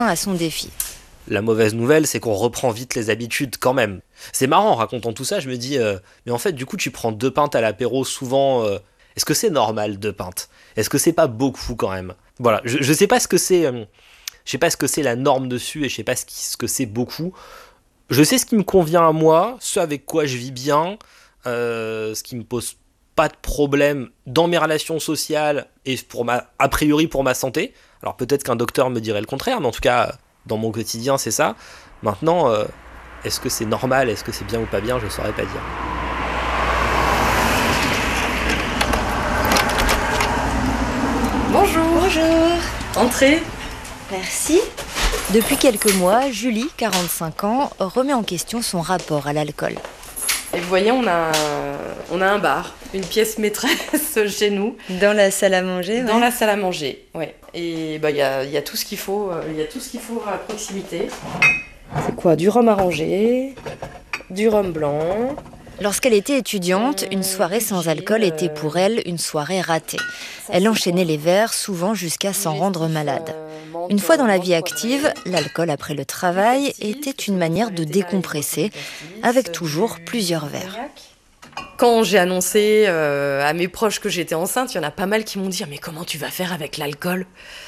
à son défi. La mauvaise nouvelle, c'est qu'on reprend vite les habitudes quand même. C'est marrant, en racontant tout ça, je me dis, mais en fait, du coup, tu prends 2 pintes à l'apéro souvent. Est-ce que c'est normal, 2 pintes ? Est-ce que c'est pas beaucoup quand même ? Voilà, je sais pas ce que c'est. Je sais pas ce que c'est la norme dessus et je sais pas ce que c'est beaucoup. Je sais ce qui me convient à moi, ce avec quoi je vis bien, ce qui me pose pas de problème dans mes relations sociales et a priori pour ma santé. Alors peut-être qu'un docteur me dirait le contraire, mais en tout cas, dans mon quotidien, c'est ça. Maintenant, est-ce que c'est normal, est-ce que c'est bien ou pas bien, je saurais pas dire. Bonjour. Entrez. Merci. Depuis quelques mois, Julie, 45 ans, remet en question son rapport à l'alcool. Et vous voyez, on a un bar, une pièce maîtresse chez nous. Dans la salle à manger, Dans la salle à manger, ouais. Et il y a tout ce qu'il faut, à proximité. C'est quoi ? Du rhum arrangé, du rhum blanc. Lorsqu'elle était étudiante, une soirée sans alcool était pour elle une soirée ratée. Elle enchaînait les verres, souvent jusqu'à s'en rendre malade. Une fois dans la vie active, l'alcool après le travail était une manière de décompresser, avec toujours plusieurs verres. Quand j'ai annoncé à mes proches que j'étais enceinte, il y en a pas mal qui m'ont dit « Mais comment tu vas faire avec l'alcool ?»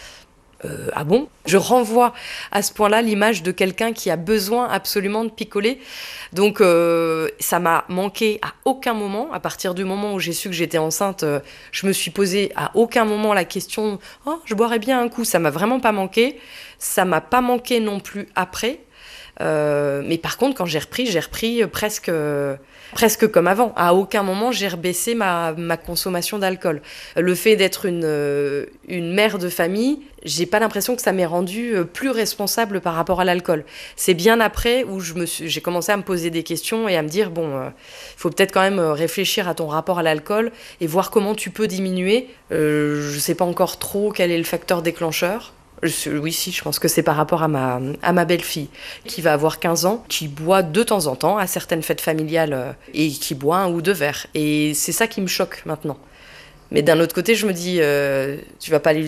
Ah bon ? Je renvoie à ce point-là l'image de quelqu'un qui a besoin absolument de picoler. Donc ça m'a manqué à aucun moment. À partir du moment où j'ai su que j'étais enceinte, je me suis posé à aucun moment la question « Oh, je boirais bien un coup ». Ça m'a vraiment pas manqué. Ça m'a pas manqué non plus après. Mais par contre, quand j'ai repris presque comme avant. À aucun moment, j'ai rebaissé ma consommation d'alcool. Le fait d'être une mère de famille, j'ai pas l'impression que ça m'ait rendue plus responsable par rapport à l'alcool. C'est bien après où j'ai commencé à me poser des questions et à me dire, faut peut-être quand même réfléchir à ton rapport à l'alcool et voir comment tu peux diminuer. Je sais pas encore trop quel est le facteur déclencheur. Oui, je pense que c'est par rapport à ma belle-fille, qui va avoir 15 ans, qui boit de temps en temps à certaines fêtes familiales et qui boit 1 ou 2 verres. Et c'est ça qui me choque maintenant. Mais d'un autre côté, je me dis, tu vas pas lui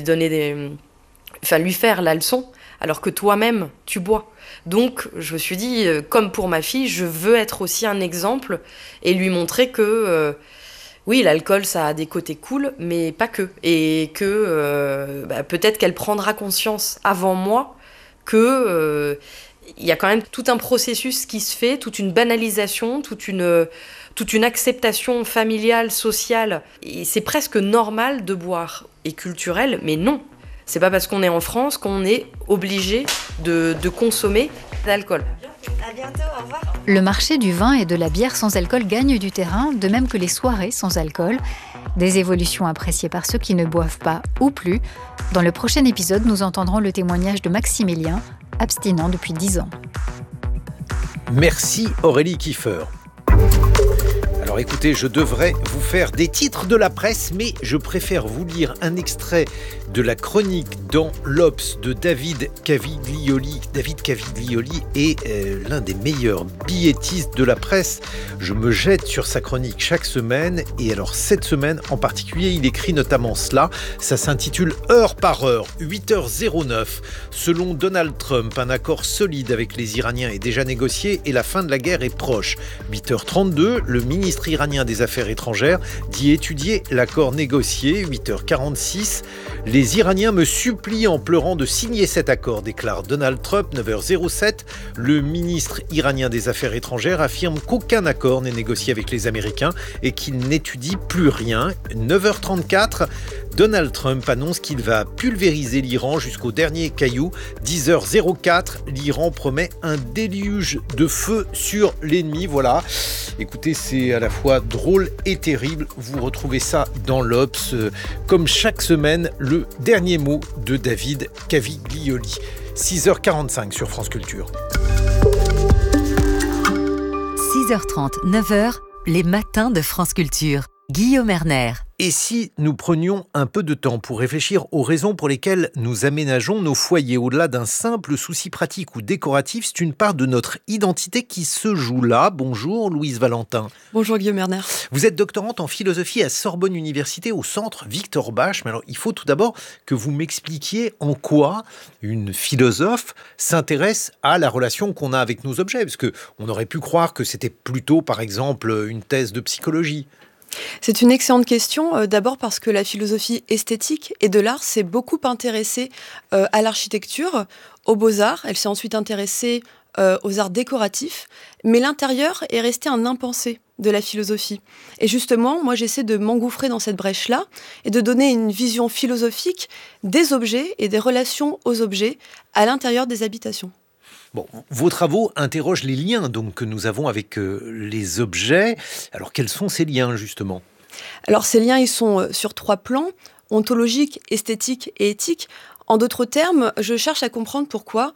faire la leçon, alors que toi-même, tu bois. Donc, je me suis dit, comme pour ma fille, je veux être aussi un exemple et lui montrer que... oui, l'alcool, ça a des côtés cool, mais pas que. Et que peut-être qu'elle prendra conscience avant moi que y a quand même tout un processus qui se fait, toute une banalisation, toute une acceptation familiale, sociale. Et c'est presque normal de boire. Et culturel, mais non. C'est pas parce qu'on est en France qu'on est obligé de consommer de l'alcool. À bientôt, au revoir. Le marché du vin et de la bière sans alcool gagne du terrain, de même que les soirées sans alcool. Des évolutions appréciées par ceux qui ne boivent pas ou plus. Dans le prochain épisode, nous entendrons le témoignage de Maximilien, abstinent depuis 10 ans. Merci Aurélie Kiefer. Alors écoutez, je devrais vous faire des titres de la presse, mais je préfère vous lire un extrait de la chronique dans l'Obs de David Caviglioli. David Caviglioli est l'un des meilleurs billettistes de la presse. Je me jette sur sa chronique chaque semaine, et alors cette semaine en particulier, il écrit notamment cela. Ça s'intitule Heure par heure, 8h09. Selon Donald Trump, un accord solide avec les Iraniens est déjà négocié et la fin de la guerre est proche. 8h32, le ministre iranien des Affaires étrangères dit étudier l'accord négocié. 8h46, les Iraniens me supplient en pleurant de signer cet accord, déclare Donald Trump. 9h07, le ministre iranien des Affaires étrangères affirme qu'aucun accord n'est négocié avec les Américains et qu'il n'étudie plus rien. 9h34, Donald Trump annonce qu'il va pulvériser l'Iran jusqu'au dernier caillou. 10h04, l'Iran promet un déluge de feu sur l'ennemi. Voilà, écoutez, c'est à la fois drôle et terrible. Vous retrouvez ça dans l'Obs. Comme chaque semaine, le dernier mot de David Caviglioli. 6h45 sur France Culture. 6h30, 9h, les matins de France Culture. Guillaume Erner. Et si nous prenions un peu de temps pour réfléchir aux raisons pour lesquelles nous aménageons nos foyers, au-delà d'un simple souci pratique ou décoratif, c'est une part de notre identité qui se joue là. Bonjour Louise Valentin. Bonjour Guillaume Erner. Vous êtes doctorante en philosophie à Sorbonne Université au centre Victor Bach. Mais alors, il faut tout d'abord que vous m'expliquiez en quoi une philosophe s'intéresse à la relation qu'on a avec nos objets. Parce qu'on aurait pu croire que c'était plutôt, par exemple, une thèse de psychologie. C'est une excellente question, d'abord parce que la philosophie esthétique et de l'art s'est beaucoup intéressée à l'architecture, aux beaux-arts. Elle s'est ensuite intéressée aux arts décoratifs, mais l'intérieur est resté un impensé de la philosophie. Et justement, moi j'essaie de m'engouffrer dans cette brèche-là et de donner une vision philosophique des objets et des relations aux objets à l'intérieur des habitations. Bon, vos travaux interrogent les liens donc, que nous avons avec les objets. Alors, quels sont ces liens, justement ? Alors, ces liens, ils sont sur 3 plans, ontologique, esthétique et éthique. En d'autres termes, je cherche à comprendre pourquoi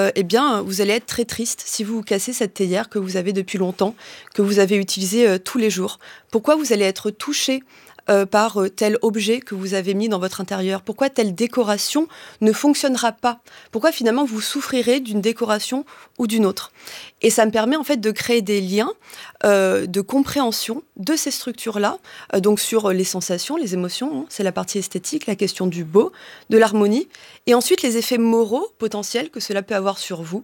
vous allez être très triste si vous cassez cette théière que vous avez depuis longtemps, que vous avez utilisée tous les jours. Pourquoi vous allez être touché par tel objet que vous avez mis dans votre intérieur. Pourquoi telle décoration ne fonctionnera pas ? Pourquoi finalement vous souffrirez d'une décoration ou d'une autre ? Et ça me permet en fait de créer des liens de compréhension de ces structures-là, donc sur les sensations, les émotions, c'est la partie esthétique, la question du beau, de l'harmonie, et ensuite les effets moraux potentiels que cela peut avoir sur vous.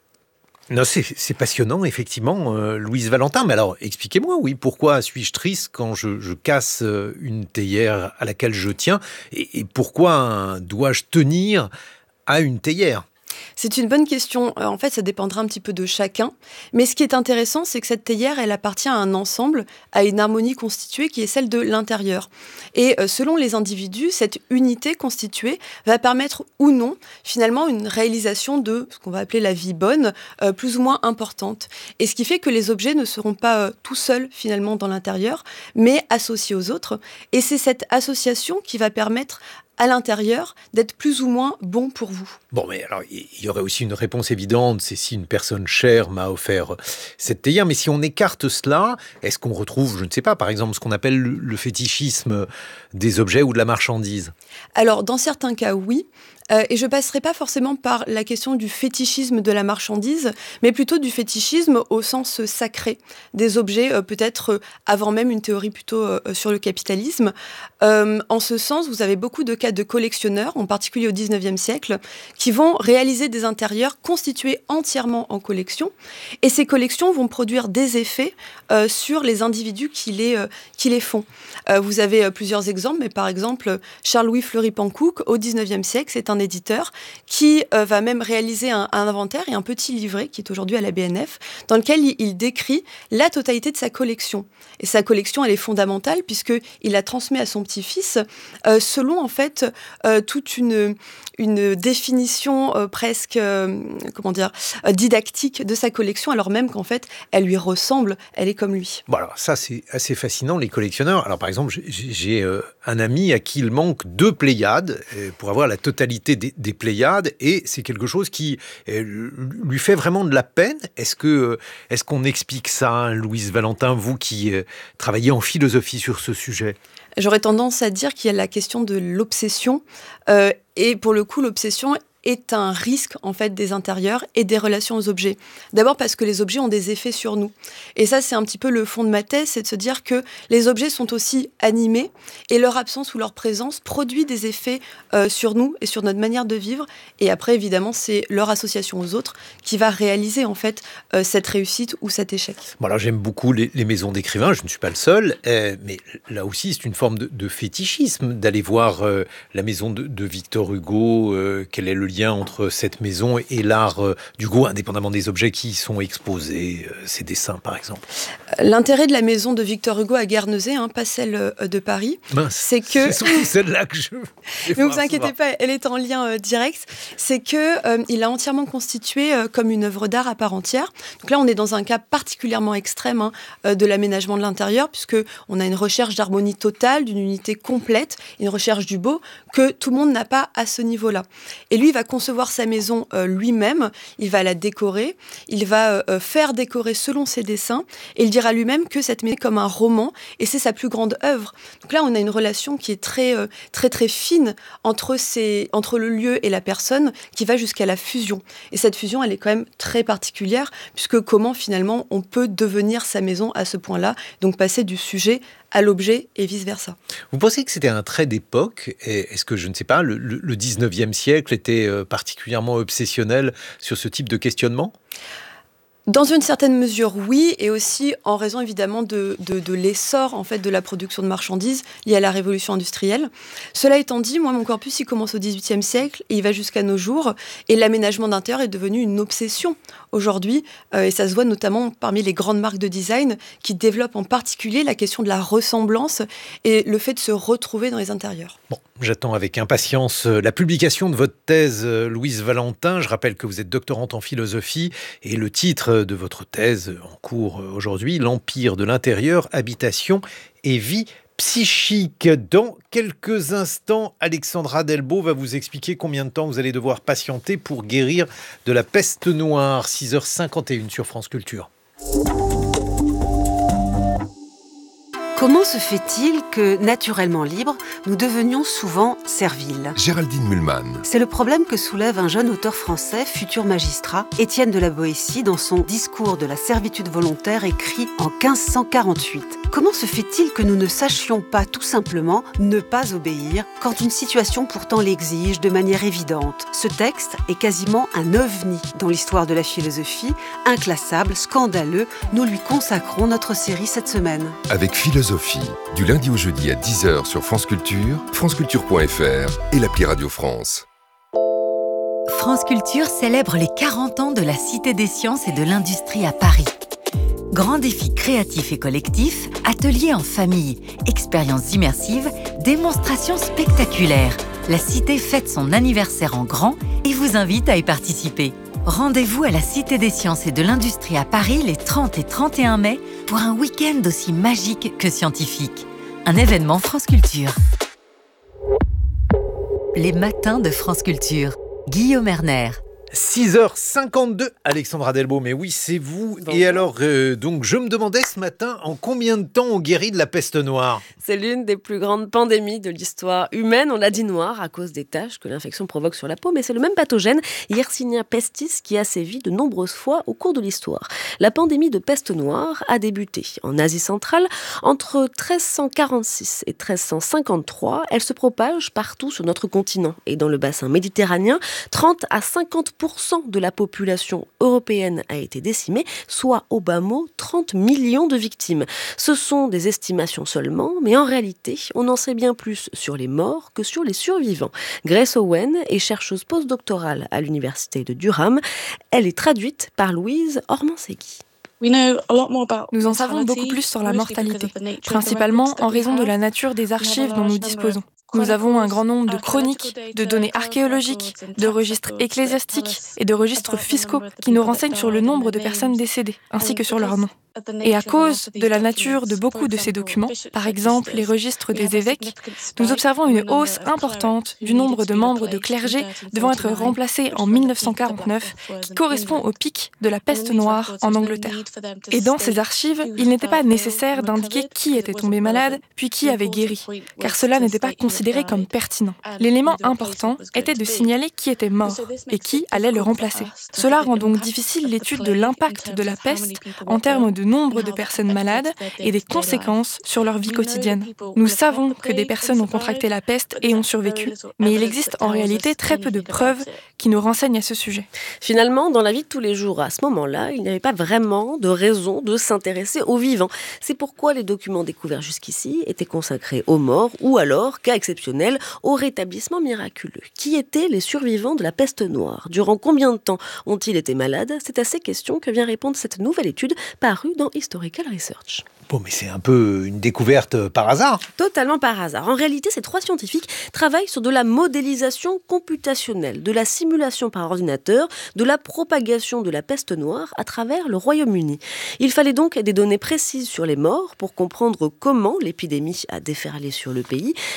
Non, c'est passionnant, effectivement, Louise Valentin. Mais alors, expliquez-moi, oui, pourquoi suis-je triste quand je casse une théière à laquelle je tiens ? Et pourquoi dois-je tenir à une théière ? C'est une bonne question. En fait, ça dépendra un petit peu de chacun. Mais ce qui est intéressant, c'est que cette théière, elle appartient à un ensemble, à une harmonie constituée qui est celle de l'intérieur. Et selon les individus, cette unité constituée va permettre ou non, finalement, une réalisation de ce qu'on va appeler la vie bonne, plus ou moins importante. Et ce qui fait que les objets ne seront pas tout seuls, finalement, dans l'intérieur, mais associés aux autres. Et c'est cette association qui va permettre à l'intérieur, d'être plus ou moins bon pour vous. Bon, mais alors, il y aurait aussi une réponse évidente, c'est si une personne chère m'a offert cette théière. Mais si on écarte cela, est-ce qu'on retrouve, je ne sais pas, par exemple, ce qu'on appelle le fétichisme des objets ou de la marchandise ? Alors, dans certains cas, oui. Et je ne passerai pas forcément par la question du fétichisme de la marchandise, mais plutôt du fétichisme au sens sacré des objets, peut-être avant même une théorie plutôt sur le capitalisme. En ce sens, vous avez beaucoup de cas de collectionneurs, en particulier au 19e siècle, qui vont réaliser des intérieurs constitués entièrement en collection. Et ces collections vont produire des effets sur les individus qui les font. Vous avez plusieurs exemples, mais par exemple, Charles-Louis Fleury-Panckoucke, au 19e siècle, c'est un éditeur qui va même réaliser un inventaire et un petit livret qui est aujourd'hui à la BNF, dans lequel il décrit la totalité de sa collection. Et sa collection, elle est fondamentale puisqu'il la transmet à son petit-fils selon en fait toute une définition presque didactique de sa collection, alors même qu'en fait, elle lui ressemble, elle est comme lui. Bon, alors ça, c'est assez fascinant, les collectionneurs. Alors, par exemple, j'ai un ami à qui il manque 2 Pléiades pour avoir la totalité des Pléiades, et c'est quelque chose qui lui fait vraiment de la peine. Est-ce qu'on explique ça, Louise Valentin, vous qui travaillez en philosophie sur ce sujet ? J'aurais tendance à dire qu'il y a la question de l'obsession, et pour le coup, l'obsession est un risque en fait des intérieurs et des relations aux objets. D'abord parce que les objets ont des effets sur nous. Et ça, c'est un petit peu le fond de ma thèse, c'est de se dire que les objets sont aussi animés et leur absence ou leur présence produit des effets sur nous et sur notre manière de vivre. Et après, évidemment, c'est leur association aux autres qui va réaliser en fait cette réussite ou cet échec. Bon, alors j'aime beaucoup les maisons d'écrivains, je ne suis pas le seul, mais là aussi c'est une forme de fétichisme d'aller voir la maison de Victor Hugo, quel est le lien entre cette maison et l'art d'Hugo, indépendamment des objets qui y sont exposés, ses dessins par exemple. L'intérêt de la maison de Victor Hugo à Guernesey, pas celle de Paris, c'est que... C'est surtout celle-là que je... Ne vous inquiétez pas, elle est en lien direct. C'est qu'il l'a entièrement constitué comme une œuvre d'art à part entière. Donc là, on est dans un cas particulièrement extrême de l'aménagement de l'intérieur, puisqu'on a une recherche d'harmonie totale, d'une unité complète, une recherche du beau, que tout le monde n'a pas à ce niveau-là. Et lui, il va va concevoir sa maison lui-même, il va la décorer, il va faire décorer selon ses dessins, et il dira lui-même que cette maison est comme un roman, et c'est sa plus grande œuvre. Donc là, on a une relation qui est très, très, très fine entre le lieu et la personne, qui va jusqu'à la fusion. Et cette fusion, elle est quand même très particulière, puisque comment finalement on peut devenir sa maison à ce point-là, donc passer du sujet à l'objet et vice-versa. Vous pensez que c'était un trait d'époque ? Est-ce que, je ne sais pas, le 19e siècle était particulièrement obsessionnel sur ce type de questionnement ? Dans une certaine mesure, oui, et aussi en raison évidemment de l'essor en fait de la production de marchandises liée à la révolution industrielle. Cela étant dit, moi mon corpus il commence au XVIIIe siècle et il va jusqu'à nos jours, et l'aménagement d'intérieur est devenu une obsession aujourd'hui, et ça se voit notamment parmi les grandes marques de design qui développent en particulier la question de la ressemblance et le fait de se retrouver dans les intérieurs. Bon, j'attends avec impatience la publication de votre thèse, Louise Valentin. Je rappelle que vous êtes doctorante en philosophie et le titre de votre thèse en cours aujourd'hui, L'Empire de l'intérieur, habitation et vie psychique. Dans quelques instants, Alexandra Delbo va vous expliquer combien de temps vous allez devoir patienter pour guérir de la peste noire. 6h51 sur France Culture. Comment se fait-il que, naturellement libres, nous devenions souvent serviles ? Géraldine Mühlmann. C'est le problème que soulève un jeune auteur français, futur magistrat, Étienne de la Boétie, dans son Discours de la servitude volontaire écrit en 1548. Comment se fait-il que nous ne sachions pas tout simplement ne pas obéir quand une situation pourtant l'exige de manière évidente ? Ce texte est quasiment un ovni dans l'histoire de la philosophie, inclassable, scandaleux. Nous lui consacrons notre série cette semaine. Avec philosophie, du lundi au jeudi à 10h sur France Culture, franceculture.fr et l'appli Radio France. France Culture célèbre les 40 ans de la Cité des Sciences et de l'Industrie à Paris. Grands défis créatifs et collectifs, ateliers en famille, expériences immersives, démonstrations spectaculaires. La Cité fête son anniversaire en grand et vous invite à y participer. Rendez-vous à la Cité des Sciences et de l'Industrie à Paris les 30 et 31 mai pour un week-end aussi magique que scientifique. Un événement France Culture. Les matins de France Culture. Guillaume Erner. 6h52, Alexandra Delbo, mais oui, c'est vous. Bonjour. Et alors, donc, je me demandais ce matin, en combien de temps on guérit de la peste noire ? C'est l'une des plus grandes pandémies de l'histoire humaine. On l'a dit noire à cause des taches que l'infection provoque sur la peau, mais c'est le même pathogène, Yersinia pestis, qui a sévi de nombreuses fois au cours de l'histoire. La pandémie de peste noire a débuté en Asie centrale entre 1346 et 1353. Elle se propage partout sur notre continent et dans le bassin méditerranéen. 30 à 50% de la population européenne a été décimée, soit au bas mot 30 millions de victimes. Ce sont des estimations seulement, mais en réalité, on en sait bien plus sur les morts que sur les survivants. Grace Owen est chercheuse postdoctorale à l'université de Durham. Elle est traduite par Louise Ormansegui. Nous en savons beaucoup plus sur la mortalité, principalement en raison de la nature des archives dont nous disposons. Nous avons un grand nombre de chroniques, de données archéologiques, de registres ecclésiastiques et de registres fiscaux qui nous renseignent sur le nombre de personnes décédées, ainsi que sur leurs noms. Et à cause de la nature de beaucoup de ces documents, par exemple les registres des évêques, nous observons une hausse importante du nombre de membres de clergé devant être remplacés en 1949, qui correspond au pic de la peste noire en Angleterre. Et dans ces archives, il n'était pas nécessaire d'indiquer qui était tombé malade, puis qui avait guéri, car cela n'était pas considéré comme pertinent. L'élément important était de signaler qui était mort et qui allait le remplacer. Cela rend donc difficile l'étude de l'impact de la peste en termes de nombre de personnes malades et des conséquences sur leur vie quotidienne. Nous savons que des personnes ont contracté la peste et ont survécu, mais il existe en réalité très peu de preuves qui nous renseignent à ce sujet. Finalement, dans la vie de tous les jours, à ce moment-là, il n'y avait pas vraiment de raison de s'intéresser aux vivants. C'est pourquoi les documents découverts jusqu'ici étaient consacrés aux morts ou alors, cas exceptionnel, au rétablissement miraculeux. Qui étaient les survivants de la peste noire ? Durant combien de temps ont-ils été malades ? C'est à ces questions que vient répondre cette nouvelle étude parue dans Historical Research. Bon, mais c'est un peu une découverte par hasard. Totalement par hasard. En réalité, ces 3 scientifiques travaillent sur de la modélisation computationnelle, de la simulation par ordinateur, de la propagation de la peste noire à travers le Royaume-Uni. Il fallait donc des données précises sur les morts pour comprendre comment l'épidémie a déferlé sur le pays. Et c'est en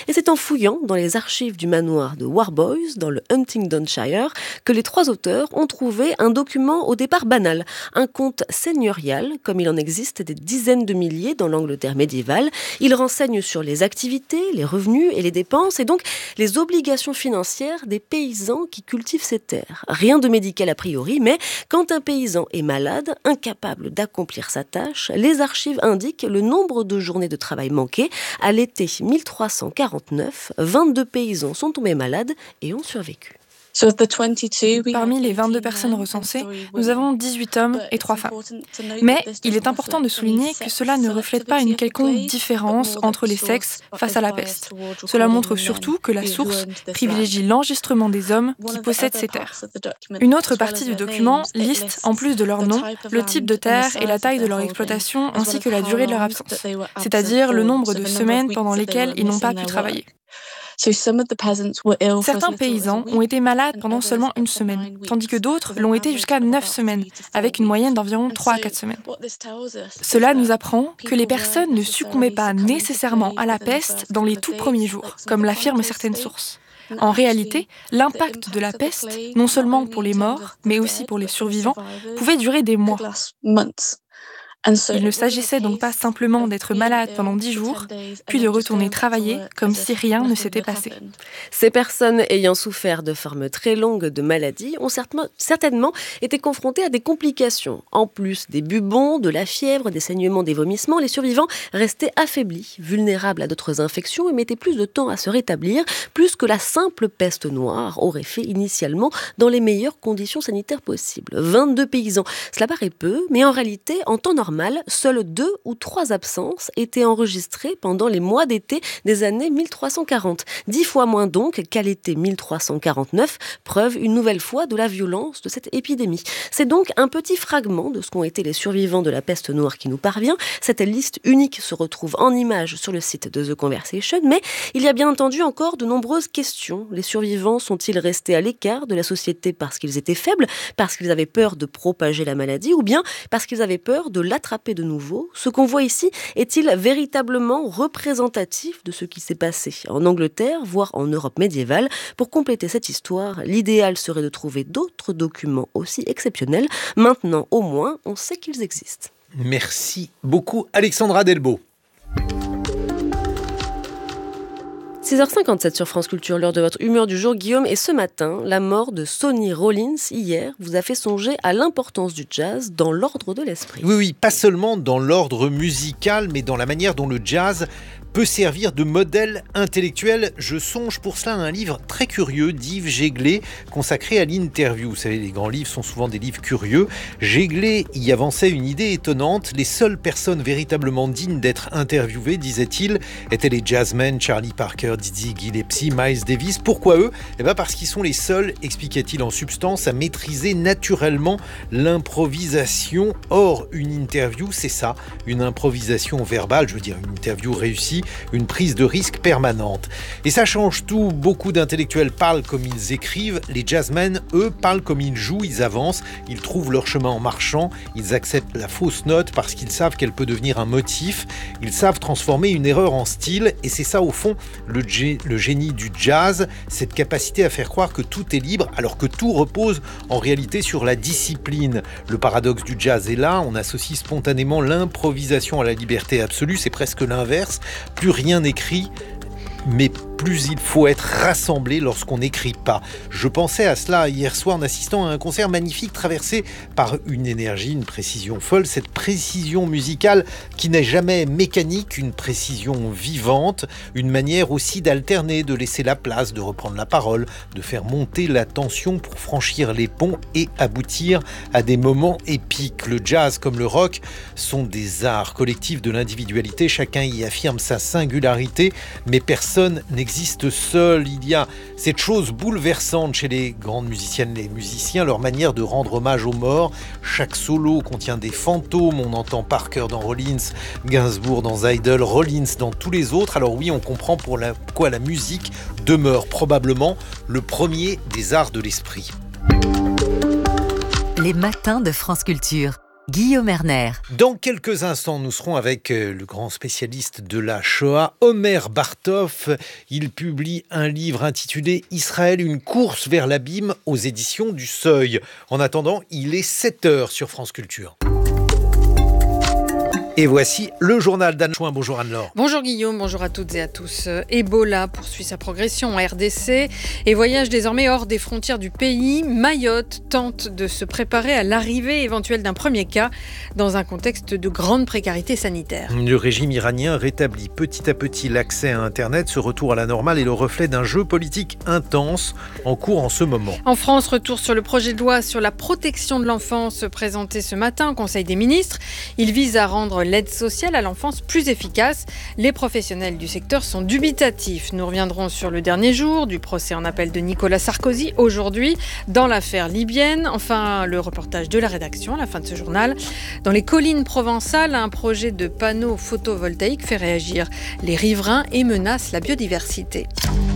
fouillant dans les archives du manoir de Warboys, dans le Huntingdonshire, que les 3 auteurs ont trouvé un document au départ banal, un compte seigneurial, comme il en existe des dizaines de milliers dans l'Angleterre médiévale. Il renseigne sur les activités, les revenus et les dépenses, et donc les obligations financières des paysans qui cultivent ces terres. Rien de médical a priori, mais quand un paysan est malade, incapable d'accomplir sa tâche, les archives indiquent le nombre de journées de travail manquées. À l'été 1349, 22 paysans sont tombés malades et ont survécu. Parmi les 22 personnes recensées, nous avons 18 hommes et 3 femmes. Mais il est important de souligner que cela ne reflète pas une quelconque différence entre les sexes face à la peste. Cela montre surtout que la source privilégie l'enregistrement des hommes qui possèdent ces terres. Une autre partie du document liste, en plus de leur nom, le type de terre et la taille de leur exploitation ainsi que la durée de leur absence, c'est-à-dire le nombre de semaines pendant lesquelles ils n'ont pas pu travailler. Certains paysans ont été malades pendant seulement 1 semaine, tandis que d'autres l'ont été jusqu'à 9 semaines, avec une moyenne d'environ 3 à 4 semaines. Cela nous apprend que les personnes ne succombaient pas nécessairement à la peste dans les tout premiers jours, comme l'affirment certaines sources. En réalité, l'impact de la peste, non seulement pour les morts, mais aussi pour les survivants, pouvait durer des mois. Il ne s'agissait donc pas simplement d'être malade pendant 10 jours, puis de retourner travailler comme si rien ne s'était passé. Ces personnes ayant souffert de formes très longues de maladie ont certainement été confrontées à des complications. En plus des bubons, de la fièvre, des saignements, des vomissements, les survivants restaient affaiblis, vulnérables à d'autres infections et mettaient plus de temps à se rétablir, plus que la simple peste noire aurait fait initialement dans les meilleures conditions sanitaires possibles. 22 paysans, cela paraît peu, mais en réalité, en temps normal, seules 2 ou 3 absences étaient enregistrées pendant les mois d'été des années 1340. 10 fois moins donc qu'à l'été 1349, preuve une nouvelle fois de la violence de cette épidémie. C'est donc un petit fragment de ce qu'ont été les survivants de la peste noire qui nous parvient. Cette liste unique se retrouve en images sur le site de The Conversation, mais il y a bien entendu encore de nombreuses questions. Les survivants sont-ils restés à l'écart de la société parce qu'ils étaient faibles, parce qu'ils avaient peur de propager la maladie, ou bien parce qu'ils avaient peur de l'attraper de nouveau? Ce qu'on voit ici est-il véritablement représentatif de ce qui s'est passé en Angleterre, voire en Europe médiévale? Pour compléter cette histoire, l'idéal serait de trouver d'autres documents aussi exceptionnels. Maintenant, au moins, on sait qu'ils existent. Merci beaucoup, Alexandra Delbo. 6h57 sur France Culture, l'heure de votre humeur du jour, Guillaume. Et ce matin, la mort de Sonny Rollins, hier, vous a fait songer à l'importance du jazz dans l'ordre de l'esprit. Oui, pas seulement dans l'ordre musical, mais dans la manière dont le jazz peut servir de modèle intellectuel. Je songe pour cela à un livre très curieux d'Yves Jéglé, consacré à l'interview. Vous savez, les grands livres sont souvent des livres curieux. Jéglé y avançait une idée étonnante. Les seules personnes véritablement dignes d'être interviewées, disait-il, étaient les jazzmen Charlie Parker, Dizzy Gillespie, Miles Davis. Pourquoi eux ? Parce qu'ils sont les seuls, expliquait-il en substance, à maîtriser naturellement l'improvisation. Or, une interview, c'est ça, une improvisation verbale, je veux dire une interview réussie, une prise de risque permanente. Et ça change tout. Beaucoup d'intellectuels parlent comme ils écrivent. Les jazzmen, eux, parlent comme ils jouent, ils avancent, ils trouvent leur chemin en marchant, ils acceptent la fausse note parce qu'ils savent qu'elle peut devenir un motif, ils savent transformer une erreur en style, et c'est ça au fond le génie du jazz, cette capacité à faire croire que tout est libre alors que tout repose en réalité sur la discipline. Le paradoxe du jazz est là, on associe spontanément l'improvisation à la liberté absolue, c'est presque l'inverse. Plus rien n'écrit, mais plus il faut être rassemblé lorsqu'on n'écrit pas. Je pensais à cela hier soir en assistant à un concert magnifique traversé par une énergie, une précision folle, cette précision musicale qui n'est jamais mécanique, une précision vivante, une manière aussi d'alterner, de laisser la place, de reprendre la parole, de faire monter la tension pour franchir les ponts et aboutir à des moments épiques. Le jazz comme le rock sont des arts collectifs de l'individualité, chacun y affirme sa singularité, mais personne n'existe seul. Il y a cette chose bouleversante chez les grandes musiciennes, les musiciens, leur manière de rendre hommage aux morts. Chaque solo contient des fantômes. On entend Parker dans Rollins, Gainsbourg dans Idle, Rollins dans tous les autres. Alors oui, on comprend pourquoi la musique demeure probablement le premier des arts de l'esprit. Les matins de France Culture. Guillaume Erner. Dans quelques instants, nous serons avec le grand spécialiste de la Shoah, Omer Bartov. Il publie un livre intitulé « Israël, une course vers l'abîme » aux éditions du Seuil. En attendant, il est 7h sur France Culture. Et voici le journal d'Anne Chouin. Bonjour Anne-Laure. Bonjour Guillaume, bonjour à toutes et à tous. Ebola poursuit sa progression en RDC et voyage désormais hors des frontières du pays. Mayotte tente de se préparer à l'arrivée éventuelle d'un premier cas dans un contexte de grande précarité sanitaire. Le régime iranien rétablit petit à petit l'accès à Internet. Ce retour à la normale est le reflet d'un jeu politique intense en cours en ce moment. En France, retour sur le projet de loi sur la protection de l'enfance présenté ce matin au Conseil des ministres. Il vise à rendre l'aide sociale à l'enfance plus efficace. Les professionnels du secteur sont dubitatifs. Nous reviendrons sur le dernier jour du procès en appel de Nicolas Sarkozy aujourd'hui dans l'affaire libyenne. Enfin, le reportage de la rédaction à la fin de ce journal. Dans les collines provençales, un projet de panneaux photovoltaïques fait réagir les riverains et menace la biodiversité.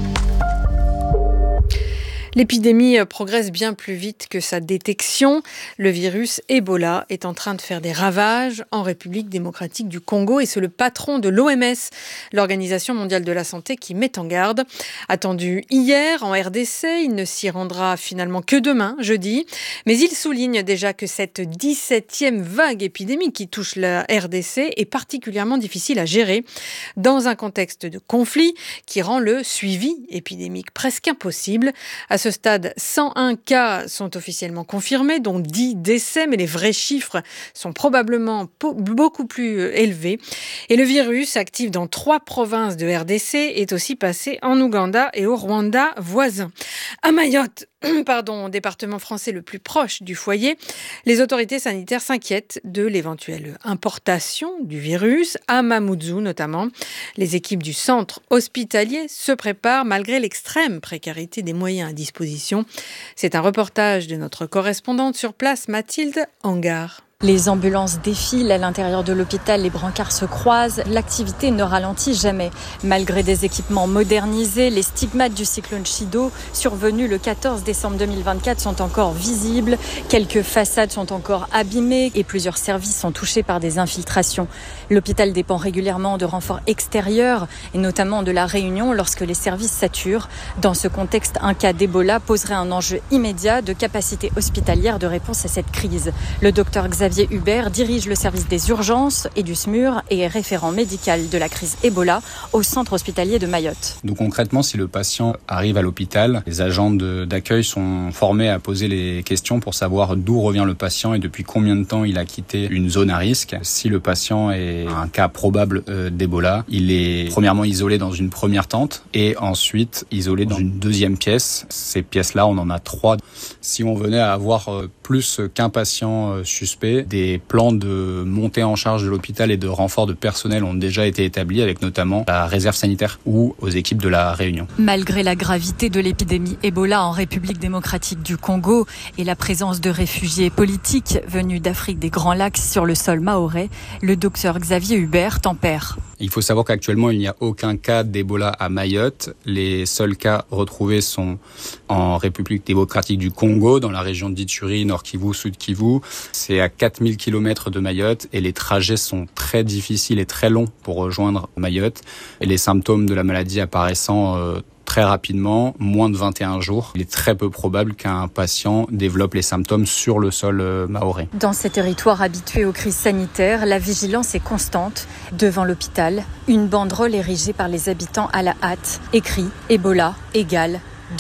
L'épidémie progresse bien plus vite que sa détection. Le virus Ebola est en train de faire des ravages en République démocratique du Congo et c'est le patron de l'OMS, l'Organisation mondiale de la santé, qui met en garde. Attendu hier en RDC, il ne s'y rendra finalement que demain, jeudi. Mais il souligne déjà que cette 17e vague épidémique qui touche la RDC est particulièrement difficile à gérer dans un contexte de conflit qui rend le suivi épidémique presque impossible. À ce stade, 101 cas sont officiellement confirmés, dont 10 décès, mais les vrais chiffres sont probablement beaucoup plus élevés. Et le virus, actif dans 3 provinces de RDC, est aussi passé en Ouganda et au Rwanda voisin. À Mayotte, département français le plus proche du foyer, les autorités sanitaires s'inquiètent de l'éventuelle importation du virus, à Mamoudzou notamment. Les équipes du centre hospitalier se préparent malgré l'extrême précarité des moyens à disposition. C'est un reportage de notre correspondante sur place, Mathilde Hangar. Les ambulances défilent à l'intérieur de l'hôpital, les brancards se croisent, l'activité ne ralentit jamais. Malgré des équipements modernisés, les stigmates du cyclone Chido, survenu le 14 décembre 2024, sont encore visibles. Quelques façades sont encore abîmées et plusieurs services sont touchés par des infiltrations. L'hôpital dépend régulièrement de renforts extérieurs et notamment de la Réunion lorsque les services saturent. Dans ce contexte, un cas d'Ebola poserait un enjeu immédiat de capacité hospitalière de réponse à cette crise. Le docteur Xavier Hubert dirige le service des urgences et du SMUR et est référent médical de la crise Ebola au centre hospitalier de Mayotte. Donc concrètement, si le patient arrive à l'hôpital, les agents d'accueil sont formés à poser les questions pour savoir d'où revient le patient et depuis combien de temps il a quitté une zone à risque. Si le patient est un cas probable d'Ebola, il est premièrement isolé dans une première tente et ensuite isolé dans une deuxième pièce. Ces pièces-là, on en a 3. Si on venait à avoir plus qu'un patient suspect, des plans de montée en charge de l'hôpital et de renfort de personnel ont déjà été établis avec notamment la réserve sanitaire ou aux équipes de la Réunion. Malgré la gravité de l'épidémie Ebola en République démocratique du Congo et la présence de réfugiés politiques venus d'Afrique des Grands Lacs sur le sol mahorais, le docteur Xavier Hubert tempère. Il faut savoir qu'actuellement, il n'y a aucun cas d'Ebola à Mayotte. Les seuls cas retrouvés sont en République démocratique du Congo, dans la région d'Ituri, Nord Kivu, Sud Kivu. C'est à 4000 km de Mayotte et les trajets sont très difficiles et très longs pour rejoindre Mayotte. Et les symptômes de la maladie apparaissant très rapidement, moins de 21 jours. Il est très peu probable qu'un patient développe les symptômes sur le sol mahorais. Dans ces territoires habitués aux crises sanitaires, la vigilance est constante. Devant l'hôpital, une banderole érigée par les habitants à la hâte, écrit « Ebola égale danger ».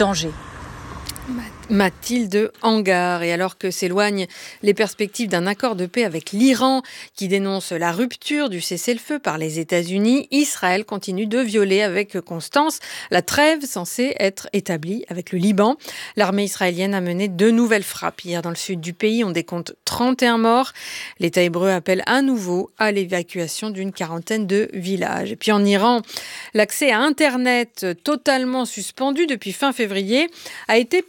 Mathilde Hangar. Et alors que s'éloignent les perspectives d'un accord de paix avec l'Iran qui dénonce la rupture du cessez-le-feu par les États-Unis, Israël continue de violer avec constance la trêve censée être établie avec le Liban. L'armée israélienne a mené 2 nouvelles frappes hier dans le sud du pays. On décompte 31 morts. L'État hébreu appelle à nouveau à l'évacuation d'une quarantaine de villages. Et puis en Iran, l'accès à Internet totalement suspendu depuis fin février a été partiellement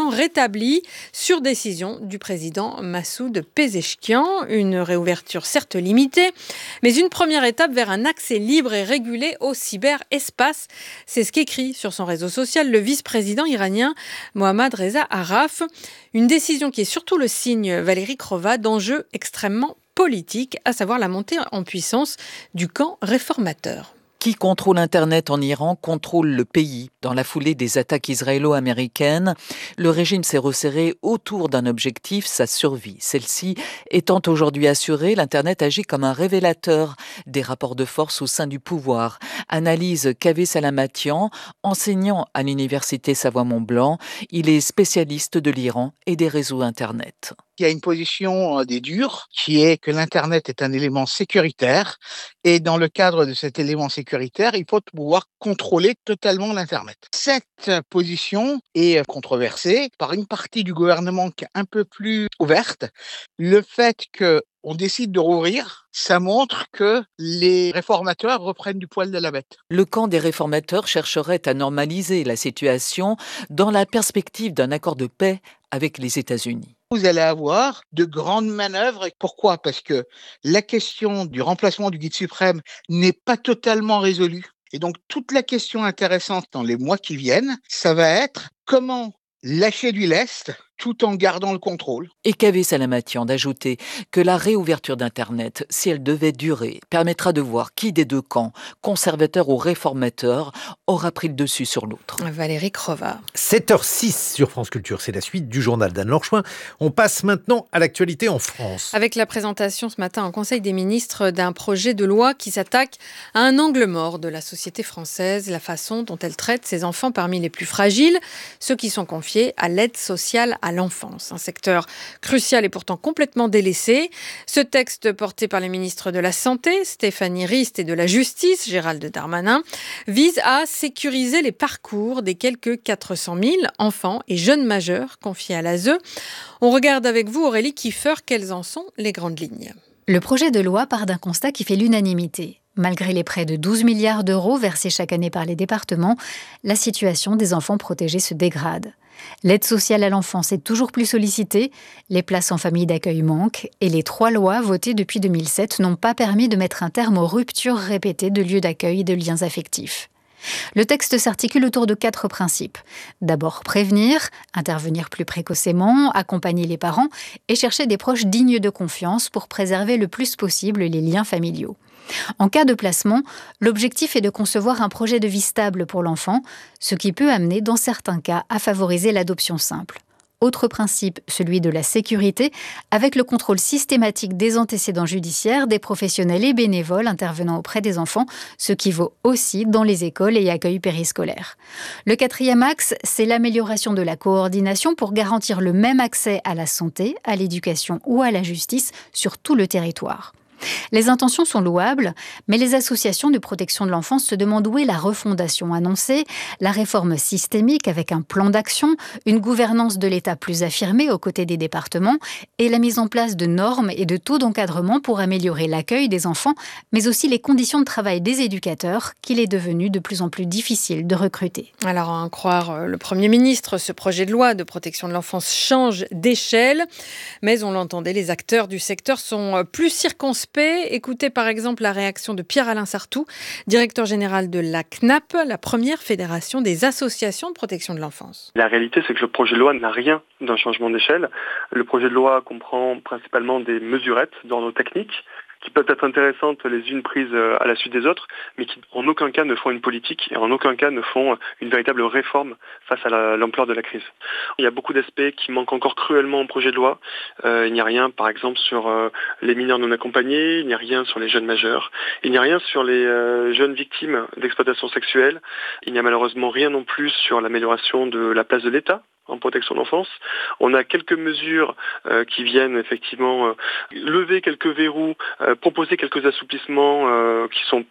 maintenant rétablie sur décision du président Massoud Pezeshkian. Une réouverture certes limitée, mais une première étape vers un accès libre et régulé au cyberespace. C'est ce qu'écrit sur son réseau social le vice-président iranien Mohammad Reza Araf. Une décision qui est surtout le signe, Valérie Crova, d'enjeux extrêmement politiques, à savoir la montée en puissance du camp réformateur. Qui contrôle Internet en Iran contrôle le pays. Dans la foulée des attaques israélo-américaines, le régime s'est resserré autour d'un objectif, sa survie. Celle-ci étant aujourd'hui assurée, l'Internet agit comme un révélateur des rapports de force au sein du pouvoir. Analyse Kaveh Salamatian, enseignant à l'université Savoie-Mont-Blanc. Il est spécialiste de l'Iran et des réseaux Internet. Il y a une position des durs qui est que l'Internet est un élément sécuritaire et dans le cadre de cet élément sécuritaire, il faut pouvoir contrôler totalement l'Internet. Cette position est controversée par une partie du gouvernement qui est un peu plus ouverte. Le fait qu'on décide de rouvrir, ça montre que les réformateurs reprennent du poil de la bête. Le camp des réformateurs chercherait à normaliser la situation dans la perspective d'un accord de paix avec les États-Unis. Vous allez avoir de grandes manœuvres. Pourquoi ? Parce que la question du remplacement du guide suprême n'est pas totalement résolue. Et donc, toute la question intéressante dans les mois qui viennent, ça va être comment lâcher du lest tout en gardant le contrôle. Et Kaveh Salamatian d'ajouter que la réouverture d'Internet, si elle devait durer, permettra de voir qui des deux camps, conservateurs ou réformateurs, aura pris le dessus sur l'autre. Valérie Crova. 7h06 sur France Culture, c'est la suite du journal d'Anne Lorchouin. On passe maintenant à l'actualité en France. Avec la présentation ce matin en Conseil des ministres d'un projet de loi qui s'attaque à un angle mort de la société française, la façon dont elle traite ses enfants parmi les plus fragiles, ceux qui sont confiés à l'aide sociale à l'enfance. Un secteur crucial et pourtant complètement délaissé. Ce texte porté par les ministres de la Santé, Stéphanie Rist, et de la Justice, Gérald Darmanin, vise à sécuriser les parcours des quelques 400 000 enfants et jeunes majeurs confiés à l'ASE. On regarde avec vous, Aurélie Kiefer, quelles en sont les grandes lignes. Le projet de loi part d'un constat qui fait l'unanimité. Malgré les près de 12 milliards d'euros versés chaque année par les départements, la situation des enfants protégés se dégrade. L'aide sociale à l'enfance est toujours plus sollicitée, les places en famille d'accueil manquent et les 3 lois votées depuis 2007 n'ont pas permis de mettre un terme aux ruptures répétées de lieux d'accueil et de liens affectifs. Le texte s'articule autour de 4 principes. D'abord prévenir, intervenir plus précocement, accompagner les parents et chercher des proches dignes de confiance pour préserver le plus possible les liens familiaux. En cas de placement, l'objectif est de concevoir un projet de vie stable pour l'enfant, ce qui peut amener dans certains cas à favoriser l'adoption simple. Autre principe, celui de la sécurité, avec le contrôle systématique des antécédents judiciaires, des professionnels et bénévoles intervenant auprès des enfants, ce qui vaut aussi dans les écoles et accueils périscolaires. Le 4e axe, c'est l'amélioration de la coordination pour garantir le même accès à la santé, à l'éducation ou à la justice sur tout le territoire. Les intentions sont louables, mais les associations de protection de l'enfance se demandent où est la refondation annoncée, la réforme systémique avec un plan d'action, une gouvernance de l'État plus affirmée aux côtés des départements et la mise en place de normes et de taux d'encadrement pour améliorer l'accueil des enfants, mais aussi les conditions de travail des éducateurs qu'il est devenu de plus en plus difficile de recruter. Alors, à en croire le Premier ministre, ce projet de loi de protection de l'enfance change d'échelle, mais on l'entendait, les acteurs du secteur sont plus circonspects. Écoutez par exemple la réaction de Pierre-Alain Sartou, directeur général de la CNAP, la première fédération des associations de protection de l'enfance. La réalité, c'est que le projet de loi n'a rien d'un changement d'échelle. Le projet de loi comprend principalement des mesurettes d'ordre technique qui peuvent être intéressantes les unes prises à la suite des autres, mais qui en aucun cas ne font une politique et en aucun cas ne font une véritable réforme face à l'ampleur de la crise. Il y a beaucoup d'aspects qui manquent encore cruellement au projet de loi. Il n'y a rien, par exemple, sur les mineurs non accompagnés, il n'y a rien sur les jeunes majeurs, il n'y a rien sur les jeunes victimes d'exploitation sexuelle, il n'y a malheureusement rien non plus sur l'amélioration de la place de l'État en protection de l'enfance. On a quelques mesures qui viennent effectivement lever quelques verrous, proposer quelques assouplissements qui sont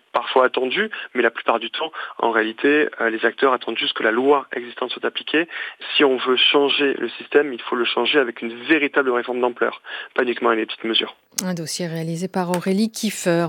parfois attendu, mais la plupart du temps, en réalité, les acteurs attendent juste que la loi existante soit appliquée. Si on veut changer le système, il faut le changer avec une véritable réforme d'ampleur, pas uniquement avec des petites mesures. Un dossier réalisé par Aurélie Kiefer.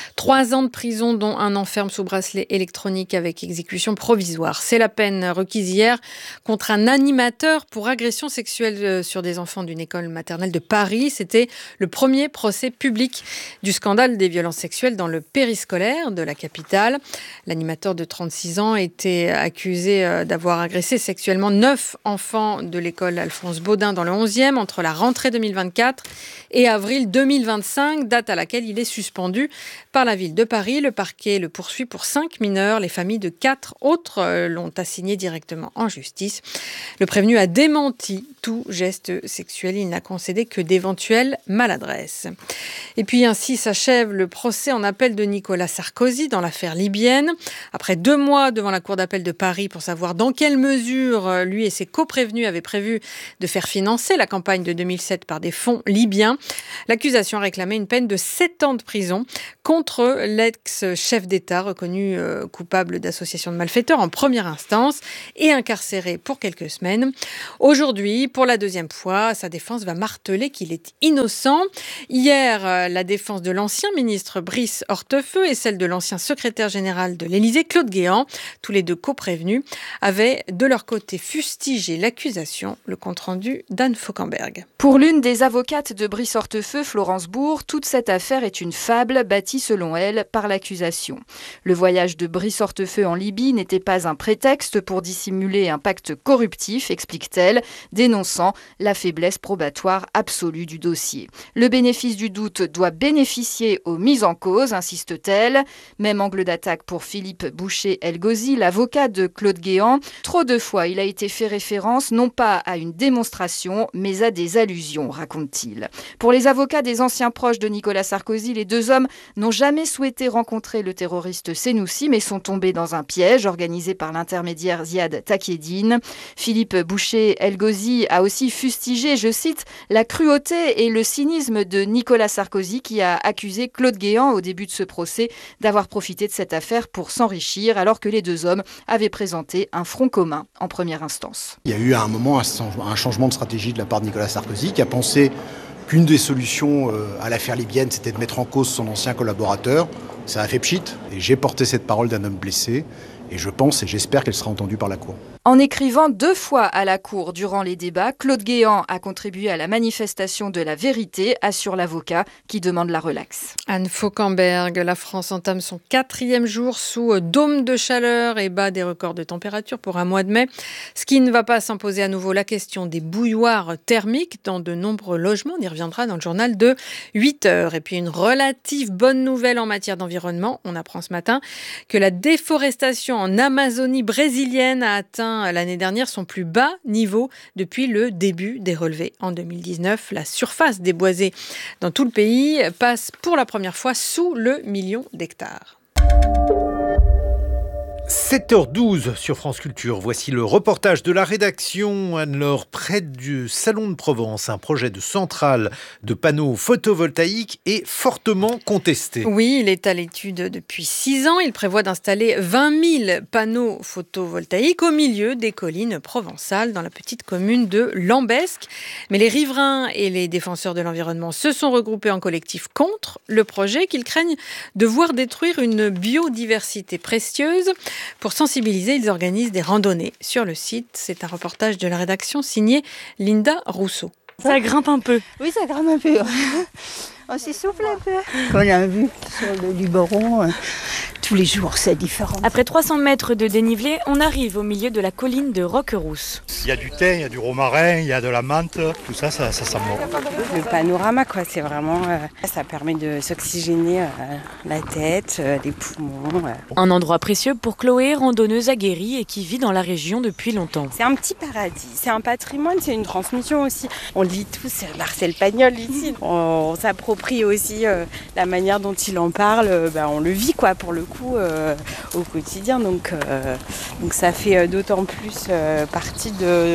3 ans de prison, dont 1 an ferme sous bracelet électronique avec exécution provisoire. C'est la peine requise hier contre un animateur pour agression sexuelle sur des enfants d'une école maternelle de Paris. C'était le premier procès public du scandale des violences sexuelles dans le périscolaire de la capitale. L'animateur de 36 ans était accusé d'avoir agressé sexuellement 9 enfants de l'école Alphonse Baudin dans le 11e entre la rentrée 2024 et avril 2025, date à laquelle il est suspendu par la ville de Paris. Le parquet le poursuit pour 5 mineurs. Les familles de 4 autres l'ont assigné directement en justice. Le prévenu a démenti tout geste sexuel. Il n'a concédé que d'éventuelles maladresses. Et puis ainsi s'achève le procès en appel de Nicolas Sarkozy dans l'affaire libyenne. Après 2 mois devant la cour d'appel de Paris pour savoir dans quelle mesure lui et ses coprévenus avaient prévu de faire financer la campagne de 2007 par des fonds libyens, l'accusation a réclamé une peine de 7 ans de prison contre l'ex-chef d'État reconnu coupable d'association de malfaiteurs en première instance et incarcéré pour quelques semaines. Aujourd'hui, pour la 2e fois, sa défense va marteler qu'il est innocent. Hier, la défense de l'ancien ministre Brice Hortefeux et celle de l'ancien secrétaire général de l'Élysée, Claude Guéant, tous les 2 coprévenus, avaient de leur côté fustigé l'accusation. Le compte-rendu d'Anne Fauquemberg. Pour l'une des avocates de Brice Hortefeux, Florence Bourg, toute cette affaire est une fable bâtie selon elle par l'accusation. Le voyage de Brice Hortefeux en Libye n'était pas un prétexte pour dissimuler un pacte corruptif, explique-t-elle, dénonçant la faiblesse probatoire absolue du dossier. Le bénéfice du doute doit bénéficier aux mises en cause, insiste-t-elle. Même angle d'attaque pour Philippe Boucher-Elgozi, l'avocat de Claude Guéant. Trop de fois, il a été fait référence non pas à une démonstration, mais à des allusions, raconte-t-il. Pour les avocats des anciens proches de Nicolas Sarkozy, les 2 hommes n'ont jamais souhaité rencontrer le terroriste Senoussi, mais sont tombés dans un piège organisé par l'intermédiaire Ziad Takieddine. Philippe Boucher-Elgozi a aussi fustigé, je cite, la cruauté et le cynisme de Nicolas Sarkozy qui a accusé Claude Guéant au début de ce procès d'avoir profité de cette affaire pour s'enrichir alors que les 2 hommes avaient présenté un front commun en première instance. Il y a eu à un moment un changement de stratégie de la part de Nicolas Sarkozy qui a pensé qu'une des solutions à l'affaire libyenne, c'était de mettre en cause son ancien collaborateur. Ça a fait pchit et j'ai porté cette parole d'un homme blessé et je pense et j'espère qu'elle sera entendue par la Cour. En écrivant 2 fois à la Cour durant les débats, Claude Guéant a contribué à la manifestation de la vérité, assure l'avocat qui demande la relaxe. Anne Fauquemberg, la France entame son 4e jour sous dôme de chaleur et bat des records de température pour un mois de mai. Ce qui ne va pas s'imposer à nouveau la question des bouilloires thermiques dans de nombreux logements. On y reviendra dans le journal de 8h. Et puis une relative bonne nouvelle en matière d'environnement. On apprend ce matin que la déforestation en Amazonie brésilienne a atteint l'année dernière son plus bas niveau depuis le début des relevés. En 2019, la surface déboisée dans tout le pays passe pour la première fois sous le 1 million d'hectares. 7h12 sur France Culture. Voici le reportage de la rédaction. Anne-Laure, près du Salon de Provence, un projet de centrale de panneaux photovoltaïques est fortement contesté. Oui, il est à l'étude depuis 6 ans. Il prévoit d'installer 20 000 panneaux photovoltaïques au milieu des collines provençales dans la petite commune de Lambesc. Mais les riverains et les défenseurs de l'environnement se sont regroupés en collectif contre le projet qu'ils craignent de voir détruire une biodiversité précieuse. Pour sensibiliser, ils organisent des randonnées sur le site. C'est un reportage de la rédaction signé Linda Rousseau. Ça grimpe un peu. Oui, ça grimpe un peu. On s'essouffle un peu. On a vu sur le Luberon, tous les jours, c'est différent. Après 300 mètres de dénivelé, on arrive au milieu de la colline de Roquerousse. Il y a du thym, il y a du romarin, il y a de la menthe, tout ça sent bon. Le panorama, quoi, c'est vraiment... ça permet de s'oxygéner la tête, les poumons. Un endroit précieux pour Chloé, randonneuse aguerrie et qui vit dans la région depuis longtemps. C'est un petit paradis, c'est un patrimoine, c'est une transmission aussi. On lit tout, c'est Marcel Pagnol ici. On s'approprie aussi la manière dont il en parle, on le vit quoi pour le coup au quotidien. Donc ça fait d'autant plus partie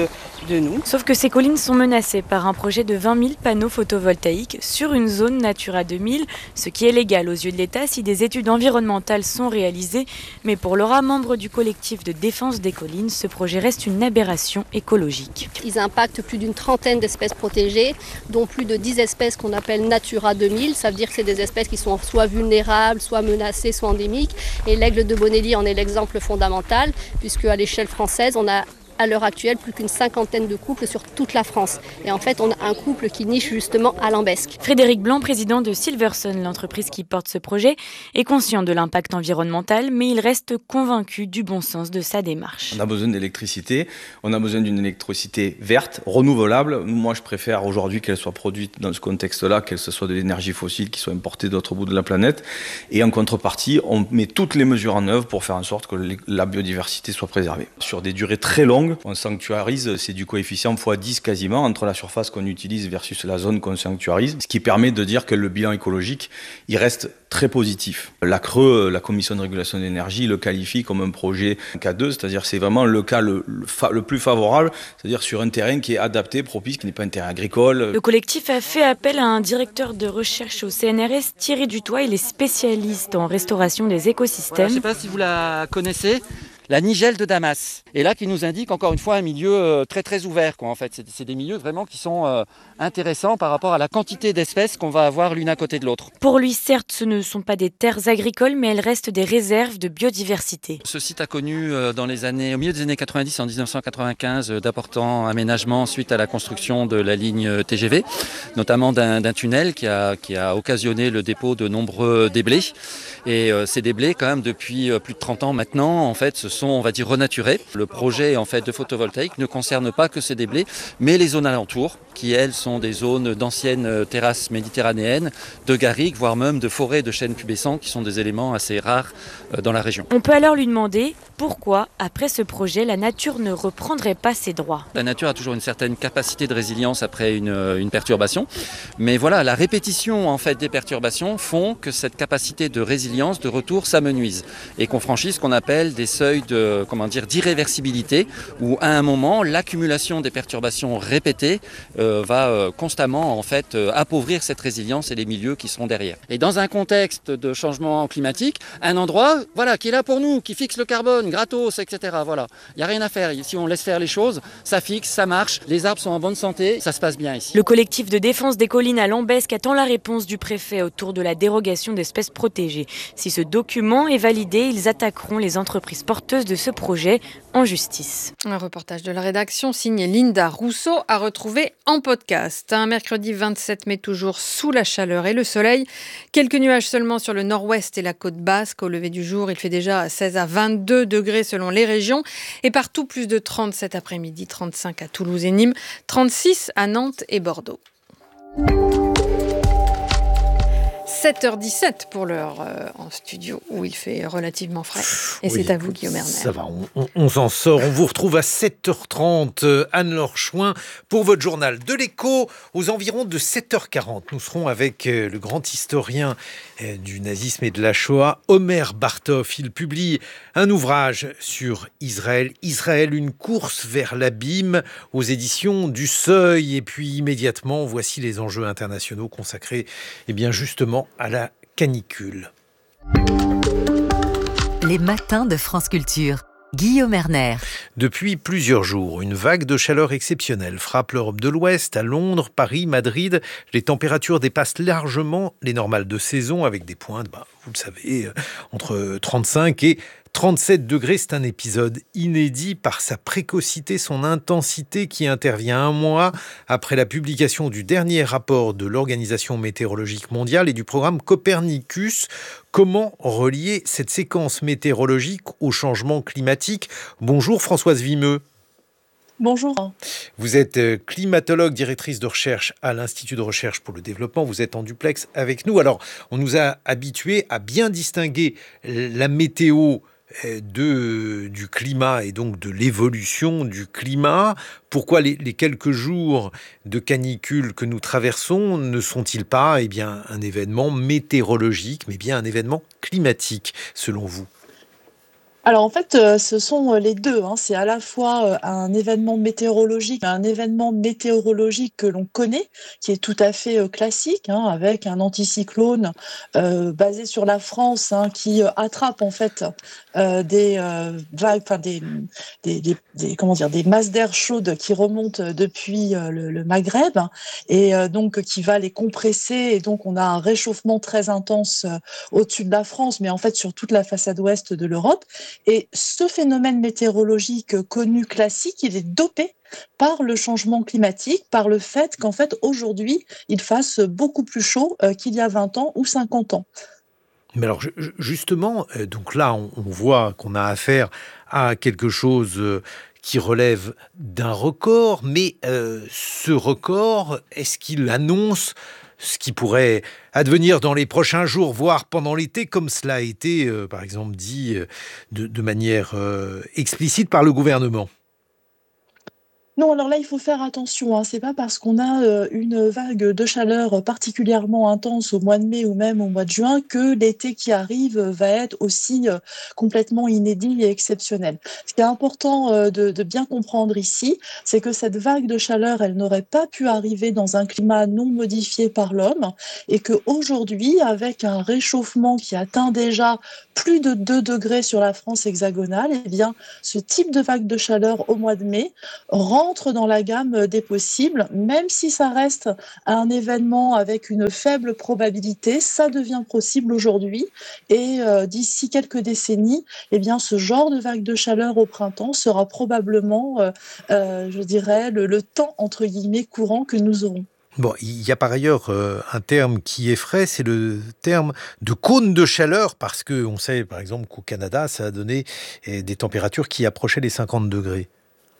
de nous. Sauf que ces collines sont menacées par un projet de 20 000 panneaux photovoltaïques sur une zone Natura 2000, ce qui est légal aux yeux de l'État si des études environnementales sont réalisées. Mais pour Laura, membre du collectif de défense des collines, ce projet reste une aberration écologique. Ils impactent plus d'une trentaine d'espèces protégées, dont plus de 10 espèces qu'on appelle Natura 2000. Ça veut dire que c'est des espèces qui sont soit vulnérables, soit menacées, soit endémiques. Et l'aigle de Bonelli en est l'exemple fondamental, puisque à l'échelle française, on a à l'heure actuelle plus qu'une cinquantaine de couples sur toute la France. Et en fait, on a un couple qui niche justement à Lambesc. Frédéric Blanc, président de Silverson, l'entreprise qui porte ce projet, est conscient de l'impact environnemental, mais il reste convaincu du bon sens de sa démarche. On a besoin d'électricité, on a besoin d'une électricité verte, renouvelable. Moi, je préfère aujourd'hui qu'elle soit produite dans ce contexte-là, qu'elle soit de l'énergie fossile qui soit importée d'autre bout de la planète. Et en contrepartie, on met toutes les mesures en œuvre pour faire en sorte que la biodiversité soit préservée. Sur des durées très longues, on sanctuarise, c'est du coefficient x10 quasiment entre la surface qu'on utilise versus la zone qu'on sanctuarise, ce qui permet de dire que le bilan écologique, il reste très positif. La CRE, la Commission de régulation de l'énergie, le qualifie comme un projet K2, c'est-à-dire c'est vraiment le cas le plus favorable, c'est-à-dire sur un terrain qui est adapté, propice, qui n'est pas un terrain agricole. Le collectif a fait appel à un directeur de recherche au CNRS, Thierry Dutoit, il est spécialiste en restauration des écosystèmes. Voilà, je ne sais pas si vous la connaissez. La nigelle de Damas. Et là, qui nous indique encore une fois un milieu très très ouvert, quoi, en fait. C'est des milieux vraiment qui sont intéressants par rapport à la quantité d'espèces qu'on va avoir l'une à côté de l'autre. Pour lui, certes, ce ne sont pas des terres agricoles, mais elles restent des réserves de biodiversité. Ce site a connu au milieu des années 90, en 1995, d'importants aménagements suite à la construction de la ligne TGV, notamment d'un tunnel qui a occasionné le dépôt de nombreux déblais. Et ces déblais, quand même, depuis plus de 30 ans maintenant, en fait, se sont, on va dire, renaturés. Le projet, en fait, de photovoltaïque ne concerne pas que ces déblais, mais les zones alentours, qui, elles, sont des zones d'anciennes terrasses méditerranéennes, de garrigues, voire même de forêts de chênes pubescents, qui sont des éléments assez rares dans la région. On peut alors lui demander pourquoi, après ce projet, la nature ne reprendrait pas ses droits. La nature a toujours une certaine capacité de résilience après une perturbation, mais voilà, la répétition, en fait, des perturbations font que cette capacité de résilience, de retour, s'amenuise et qu'on franchisse ce qu'on appelle des seuils d'irréversibilité, où à un moment, l'accumulation des perturbations répétées va constamment en fait appauvrir cette résilience et les milieux qui seront derrière. Et dans un contexte de changement climatique, un endroit qui est là pour nous, qui fixe le carbone, gratos, etc. Voilà, il n'y a rien à faire. Si on laisse faire les choses, ça fixe, ça marche, les arbres sont en bonne santé, ça se passe bien ici. Le collectif de défense des collines à Lambesc attend la réponse du préfet autour de la dérogation d'espèces protégées. Si ce document est validé, ils attaqueront les entreprises porteuses de ce projet en justice. Un reportage de la rédaction signé Linda Rousseau à retrouver en podcast. Un mercredi 27 mai, toujours sous la chaleur et le soleil. Quelques nuages seulement sur le nord-ouest et la côte basque. Au lever du jour, il fait déjà 16 à 22 degrés selon les régions. Et partout, plus de 30 cet après-midi. 35 à Toulouse et Nîmes. 36 à Nantes et Bordeaux. 7h17 pour l'heure en studio où il fait relativement frais. Et oui, c'est à vous, Guillaume Erner. Ça va, on s'en sort. On vous retrouve à 7h30, Anne-Laure Chouin, pour votre journal de l'Écho. Aux environs de 7h40, nous serons avec le grand historien du nazisme et de la Shoah, Omer Bartov. Il publie un ouvrage sur Israël. Israël, une course vers l'abîme, aux éditions du Seuil. Et puis immédiatement, voici les enjeux internationaux consacrés justement à la canicule. Les matins de France Culture. Guillaume Erner. Depuis plusieurs jours, une vague de chaleur exceptionnelle frappe l'Europe de l'Ouest. À Londres, Paris, Madrid, les températures dépassent largement les normales de saison avec des pointes, vous le savez, entre 35 et 37 degrés. C'est un épisode inédit par sa précocité, son intensité qui intervient un mois après la publication du dernier rapport de l'Organisation météorologique mondiale et du programme Copernicus. Comment relier cette séquence météorologique au changement climatique ? Bonjour Françoise Vimeux. Bonjour. Vous êtes climatologue, directrice de recherche à l'Institut de recherche pour le développement. Vous êtes en duplex avec nous. Alors, on nous a habitués à bien distinguer la météo du climat et donc de l'évolution du climat. Pourquoi les quelques jours de canicule que nous traversons ne sont-ils pas un événement météorologique, mais bien un événement climatique, selon vous ? Alors en fait, ce sont les deux, hein. C'est à la fois un événement météorologique, que l'on connaît, qui est tout à fait classique, hein, avec un anticyclone basé sur la France, hein, qui attrape en fait des vagues, enfin comment dire, des masses d'air chaudes qui remontent depuis le Maghreb, et donc qui va les compresser, et donc on a un réchauffement très intense au-dessus de la France, mais en fait sur toute la façade ouest de l'Europe. Et ce phénomène météorologique connu classique, il est dopé par le changement climatique, par le fait qu'en fait aujourd'hui, il fasse beaucoup plus chaud qu'il y a 20 ans ou 50 ans. Mais alors justement, donc là, on voit qu'on a affaire à quelque chose qui relève d'un record, mais ce record, est-ce qu'il annonce ce qui pourrait advenir dans les prochains jours, voire pendant l'été, comme cela a été, par exemple, dit de manière explicite par le gouvernement? Non, alors là, il faut faire attention, hein. C'est pas parce qu'on a une vague de chaleur particulièrement intense au mois de mai ou même au mois de juin que l'été qui arrive va être aussi complètement inédit et exceptionnel. Ce qui est important de bien comprendre ici, c'est que cette vague de chaleur, elle n'aurait pas pu arriver dans un climat non modifié par l'homme, et qu'aujourd'hui, avec un réchauffement qui atteint déjà plus de 2 degrés sur la France hexagonale, eh bien, ce type de vague de chaleur au mois de mai rentre dans la gamme des possibles, même si ça reste un événement avec une faible probabilité, ça devient possible aujourd'hui, et d'ici quelques décennies, eh bien, ce genre de vague de chaleur au printemps sera probablement, je dirais, le temps entre guillemets courant que nous aurons. Bon, il y a par ailleurs un terme qui effraie, c'est le terme de cône de chaleur, parce qu'on sait par exemple qu'au Canada, ça a donné des températures qui approchaient les 50 degrés.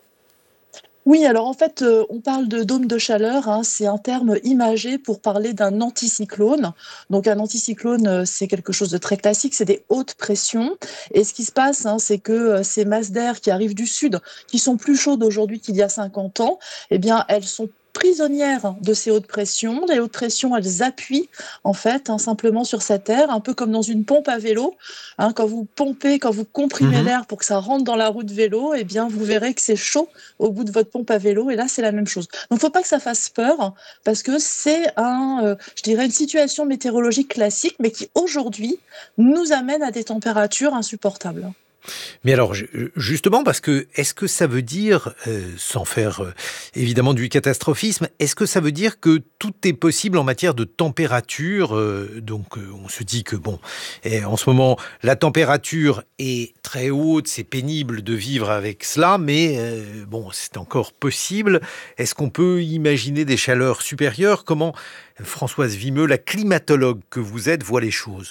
Oui, alors en fait, on parle de dôme de chaleur, hein, c'est un terme imagé pour parler d'un anticyclone. Donc un anticyclone, c'est quelque chose de très classique, c'est des hautes pressions. Et ce qui se passe, hein, c'est que ces masses d'air qui arrivent du sud, qui sont plus chaudes aujourd'hui qu'il y a 50 ans, eh bien, elles sont prisonnières de ces hautes pressions. Les hautes pressions, elles appuient en fait simplement sur cette air, un peu comme dans une pompe à vélo. Hein, quand vous pompez, quand vous comprimez l'air pour que ça rentre dans la roue de vélo, eh bien vous verrez que c'est chaud au bout de votre pompe à vélo. Et là, c'est la même chose. Donc, il ne faut pas que ça fasse peur, parce que c'est je dirais, une situation météorologique classique, mais qui aujourd'hui nous amène à des températures insupportables. Mais alors, justement, parce que, est-ce que ça veut dire, sans faire évidemment du catastrophisme, est-ce que ça veut dire que tout est possible en matière de température? On se dit que, bon, en ce moment, la température est très haute, c'est pénible de vivre avec cela, mais bon, c'est encore possible. Est-ce qu'on peut imaginer des chaleurs supérieures? Comment Françoise Vimeux, la climatologue que vous êtes, voit les choses?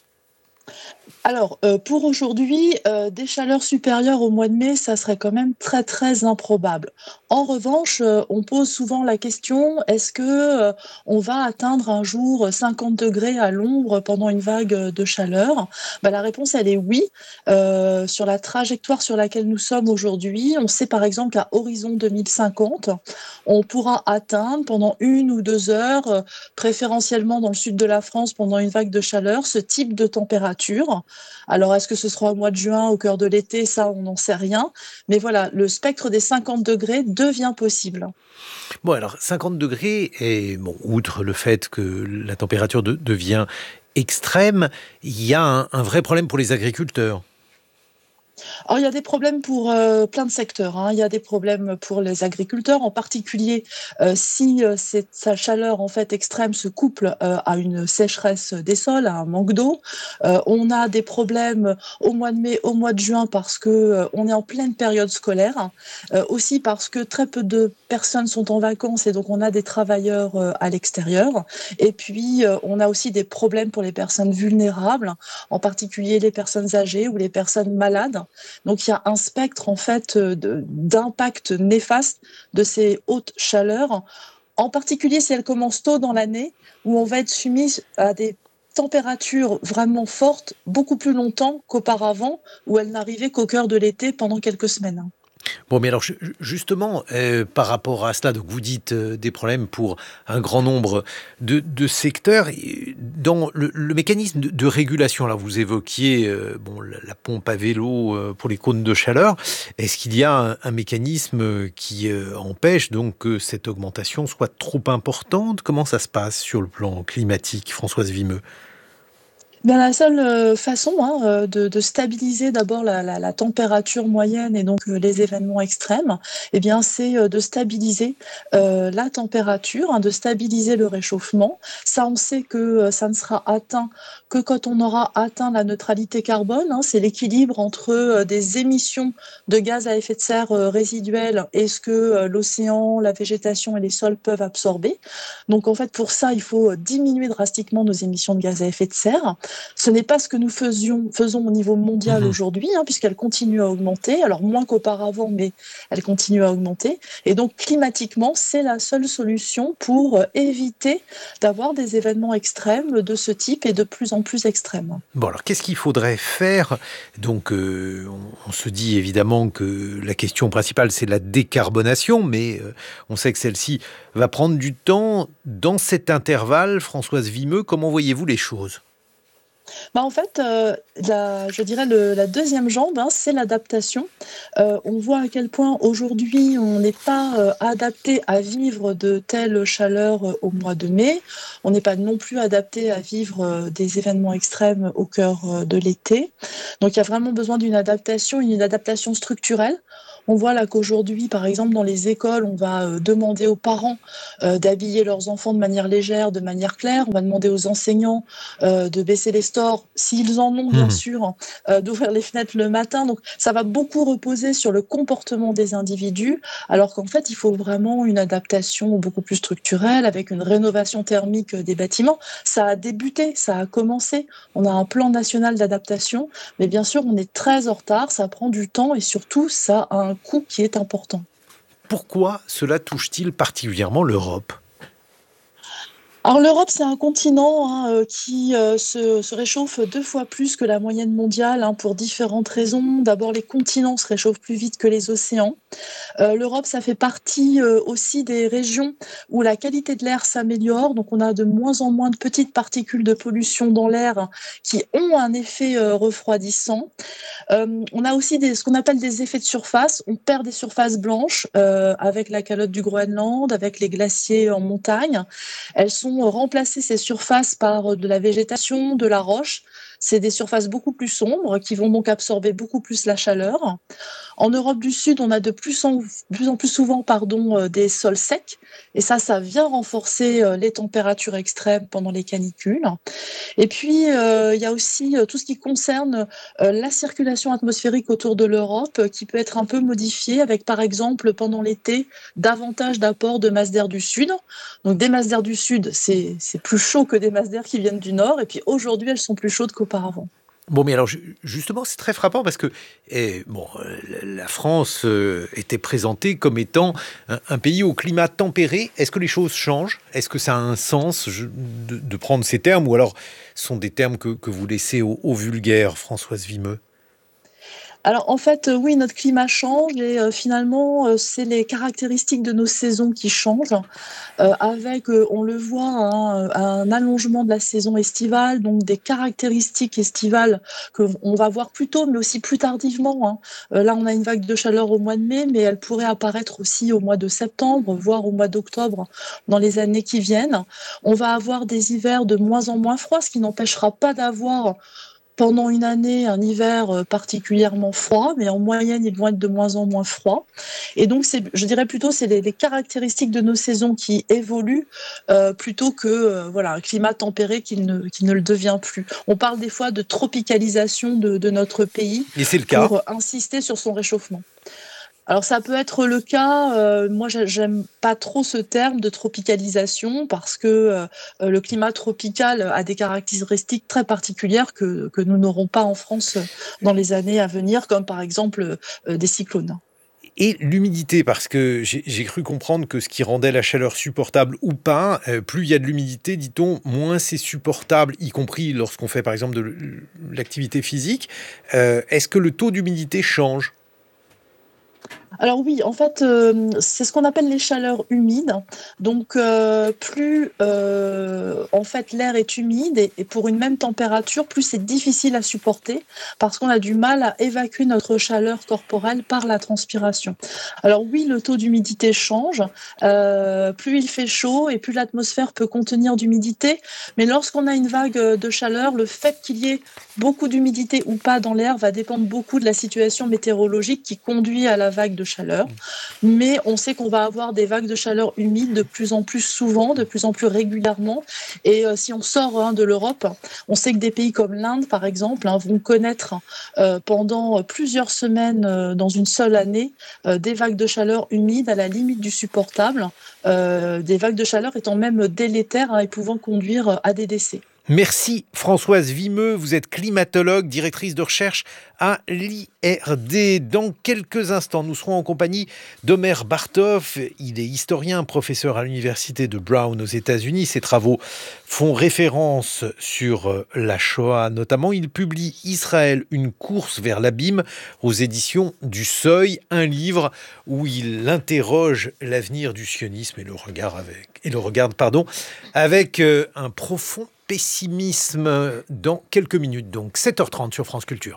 Alors, pour aujourd'hui, des chaleurs supérieures au mois de mai, ça serait quand même très, très improbable. En revanche, on pose souvent la question, est-ce que on va atteindre un jour 50 degrés à l'ombre pendant une vague de chaleur? La réponse, elle est oui. Sur la trajectoire sur laquelle nous sommes aujourd'hui, on sait par exemple qu'à horizon 2050, on pourra atteindre pendant 1 ou 2 heures, préférentiellement dans le sud de la France pendant une vague de chaleur, ce type de température. Alors, est-ce que ce sera au mois de juin, au cœur de l'été? Ça, on n'en sait rien. Mais voilà, le spectre des 50 degrés devient possible. Bon, alors, 50 degrés, et bon, outre le fait que la température devient extrême, il y a un vrai problème pour les agriculteurs. Alors, il y a des problèmes pour plein de secteurs, hein. Il y a des problèmes pour les agriculteurs, en particulier si sa chaleur en fait extrême se couple à une sécheresse des sols, à un manque d'eau. On a des problèmes au mois de mai, au mois de juin, parce que on est en pleine période scolaire. Aussi parce que très peu de personnes sont en vacances, et donc on a des travailleurs à l'extérieur. Et puis on a aussi des problèmes pour les personnes vulnérables, en particulier les personnes âgées ou les personnes malades. Donc il y a un spectre en fait d'impact néfaste de ces hautes chaleurs, en particulier si elles commencent tôt dans l'année, où on va être soumis à des températures vraiment fortes beaucoup plus longtemps qu'auparavant, où elles n'arrivaient qu'au cœur de l'été pendant quelques semaines. Bon, mais alors justement, par rapport à cela, donc vous dites des problèmes pour un grand nombre de secteurs. Dans le mécanisme de régulation, là, vous évoquiez la pompe à vélo pour les cônes de chaleur. Est-ce qu'il y a un mécanisme qui empêche donc que cette augmentation soit trop importante? Comment ça se passe sur le plan climatique, Françoise Vimeux? La seule façon de stabiliser d'abord la température moyenne et donc les événements extrêmes, c'est de stabiliser la température, de stabiliser le réchauffement. Ça, on sait que ça ne sera atteint que quand on aura atteint la neutralité carbone. C'est l'équilibre entre des émissions de gaz à effet de serre résiduelles et ce que l'océan, la végétation et les sols peuvent absorber. Donc en fait, pour ça, il faut diminuer drastiquement nos émissions de gaz à effet de serre. Ce n'est pas ce que nous faisons au niveau mondial aujourd'hui, puisqu'elle continue à augmenter, alors moins qu'auparavant, mais elle continue à augmenter. Et donc climatiquement, c'est la seule solution pour éviter d'avoir des événements extrêmes de ce type et de plus en plus extrêmes. Bon, alors qu'est-ce qu'il faudrait faire? Donc on se dit évidemment que la question principale, c'est la décarbonation, mais on sait que celle-ci va prendre du temps. Dans cet intervalle, Françoise Vimeux, comment voyez-vous les choses? En fait, je dirais la deuxième jambe, c'est l'adaptation. On voit à quel point aujourd'hui on n'est pas adapté à vivre de telles chaleurs au mois de mai. On n'est pas non plus adapté à vivre des événements extrêmes au cœur de l'été. Donc il y a vraiment besoin d'une adaptation structurelle. On voit là qu'aujourd'hui, par exemple, dans les écoles, on va demander aux parents d'habiller leurs enfants de manière légère, de manière claire. On va demander aux enseignants de baisser les stores, s'ils en ont, bien sûr, d'ouvrir les fenêtres le matin. Donc, ça va beaucoup reposer sur le comportement des individus, alors qu'en fait, il faut vraiment une adaptation beaucoup plus structurelle, avec une rénovation thermique des bâtiments. Ça a débuté, ça a commencé. On a un plan national d'adaptation, mais bien sûr, on est très en retard, ça prend du temps et surtout, ça a un coût qui est important. Pourquoi cela touche-t-il particulièrement l'Europe ? Alors l'Europe, c'est un continent qui se réchauffe 2 fois plus que la moyenne mondiale pour différentes raisons. D'abord, les continents se réchauffent plus vite que les océans. L'Europe, ça fait partie aussi des régions où la qualité de l'air s'améliore. Donc on a de moins en moins de petites particules de pollution dans l'air qui ont un effet refroidissant. On a aussi ce qu'on appelle des effets de surface. On perd des surfaces blanches avec la calotte du Groenland, avec les glaciers en montagne. Elles sont remplacées, ces surfaces, par de la végétation, de la roche. C'est des surfaces beaucoup plus sombres qui vont donc absorber beaucoup plus la chaleur. En Europe du Sud, on a de plus en plus souvent des sols secs. Et ça vient renforcer les températures extrêmes pendant les canicules. Et puis, il y a aussi tout ce qui concerne la circulation atmosphérique autour de l'Europe qui peut être un peu modifiée avec, par exemple, pendant l'été, davantage d'apport de masses d'air du Sud. Donc, des masses d'air du Sud, c'est plus chaud que des masses d'air qui viennent du Nord. Et puis, aujourd'hui, elles sont plus chaudes qu'auparavant. Bon, mais alors justement, c'est très frappant parce que la France était présentée comme étant un pays au climat tempéré. Est-ce que les choses changent ? Est-ce que ça a un sens de prendre ces termes ou alors ce sont des termes que vous laissez au vulgaire, Françoise Vimeux ? Alors en fait, oui, notre climat change et finalement, c'est les caractéristiques de nos saisons qui changent, avec, on le voit, un allongement de la saison estivale, donc des caractéristiques estivales qu'on va voir plus tôt, mais aussi plus tardivement. Là, on a une vague de chaleur au mois de mai, mais elle pourrait apparaître aussi au mois de septembre, voire au mois d'octobre dans les années qui viennent. On va avoir des hivers de moins en moins froids, ce qui n'empêchera pas d'avoir pendant une année un hiver particulièrement froid, mais en moyenne, ils vont être de moins en moins froids. Et donc, je dirais plutôt c'est les caractéristiques de nos saisons qui évoluent plutôt que un climat tempéré qui ne le devient plus. On parle des fois de tropicalisation de notre pays. Et c'est le cas. Pour insister sur son réchauffement. Alors ça peut être le cas, moi j'aime pas trop ce terme de tropicalisation parce que le climat tropical a des caractéristiques très particulières que nous n'aurons pas en France dans les années à venir, comme par exemple des cyclones. Et l'humidité, parce que j'ai cru comprendre que ce qui rendait la chaleur supportable ou pas, plus il y a de l'humidité, dit-on, moins c'est supportable, y compris lorsqu'on fait par exemple de l'activité physique. Est-ce que le taux d'humidité change ? Alors oui, en fait, c'est ce qu'on appelle les chaleurs humides. Donc, plus en fait l'air est humide et pour une même température, plus c'est difficile à supporter parce qu'on a du mal à évacuer notre chaleur corporelle par la transpiration. Alors oui, le taux d'humidité change. Plus il fait chaud et plus l'atmosphère peut contenir d'humidité. Mais lorsqu'on a une vague de chaleur, le fait qu'il y ait beaucoup d'humidité ou pas dans l'air va dépendre beaucoup de la situation météorologique qui conduit à la vague de chaleur. Mais on sait qu'on va avoir des vagues de chaleur humides de plus en plus souvent, de plus en plus régulièrement. Et si on sort de l'Europe, on sait que des pays comme l'Inde, par exemple, vont connaître pendant plusieurs semaines dans une seule année des vagues de chaleur humides à la limite du supportable, des vagues de chaleur étant même délétères et pouvant conduire à des décès. Merci Françoise Vimeux, vous êtes climatologue, directrice de recherche à l'IRD. Dans quelques instants, nous serons en compagnie d'Omer Bartov. Il est historien, professeur à l'université de Brown aux États-Unis. Ses travaux font référence sur la Shoah notamment. Il publie Israël, une course vers l'abîme aux éditions du Seuil, un livre où il interroge l'avenir du sionisme et le regarde avec un profond pessimisme dans quelques minutes, donc 7h30 sur France Culture.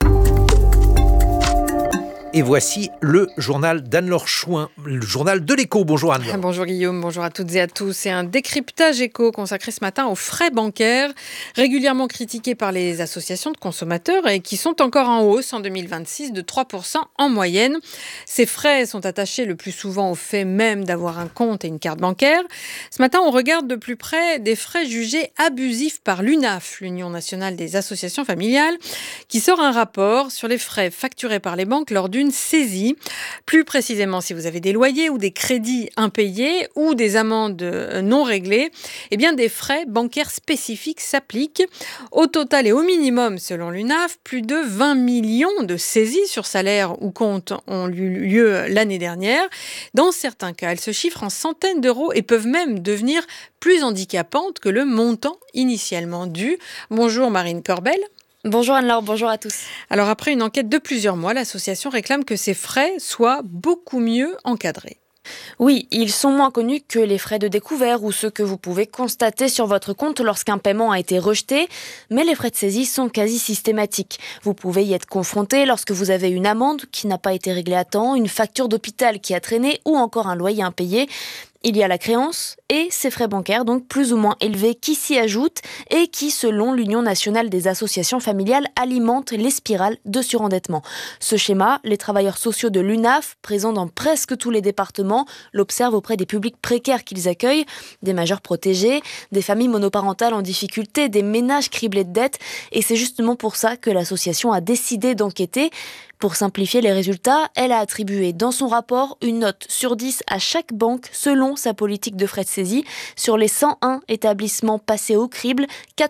Et voici le journal d'Anne-Laure Chouin, le journal de l'Écho. Bonjour Anne-Laure. Bonjour Guillaume, bonjour à toutes et à tous. C'est un décryptage éco consacré ce matin aux frais bancaires, régulièrement critiqués par les associations de consommateurs et qui sont encore en hausse en 2026 de 3% en moyenne. Ces frais sont attachés le plus souvent au fait même d'avoir un compte et une carte bancaire. Ce matin, on regarde de plus près des frais jugés abusifs par l'UNAF, l'Union nationale des associations familiales, qui sort un rapport sur les frais facturés par les banques lors d'une saisie. Plus précisément, si vous avez des loyers ou des crédits impayés ou des amendes non réglées, eh bien des frais bancaires spécifiques s'appliquent. Au total et au minimum, selon l'UNAF, plus de 20 millions de saisies sur salaire ou compte ont eu lieu l'année dernière. Dans certains cas, elles se chiffrent en centaines d'euros et peuvent même devenir plus handicapantes que le montant initialement dû. Bonjour Marine Corbel. Bonjour Anne-Laure, bonjour à tous. Alors après une enquête de plusieurs mois, l'association réclame que ces frais soient beaucoup mieux encadrés. Oui, ils sont moins connus que les frais de découvert ou ceux que vous pouvez constater sur votre compte lorsqu'un paiement a été rejeté, mais les frais de saisie sont quasi systématiques. Vous pouvez y être confronté lorsque vous avez une amende qui n'a pas été réglée à temps, une facture d'hôpital qui a traîné ou encore un loyer impayé. Il y a la créance et ces frais bancaires, donc plus ou moins élevés, qui s'y ajoutent et qui, selon l'Union nationale des associations familiales, alimentent les spirales de surendettement. Ce schéma, les travailleurs sociaux de l'UNAF, présents dans presque tous les départements, l'observent auprès des publics précaires qu'ils accueillent, des majeurs protégés, des familles monoparentales en difficulté, des ménages criblés de dettes. Et c'est justement pour ça que l'association a décidé d'enquêter. Pour simplifier les résultats, elle a attribué dans son rapport une note sur 10 à chaque banque selon sa politique de frais de saisie. Sur les 101 établissements passés au crible,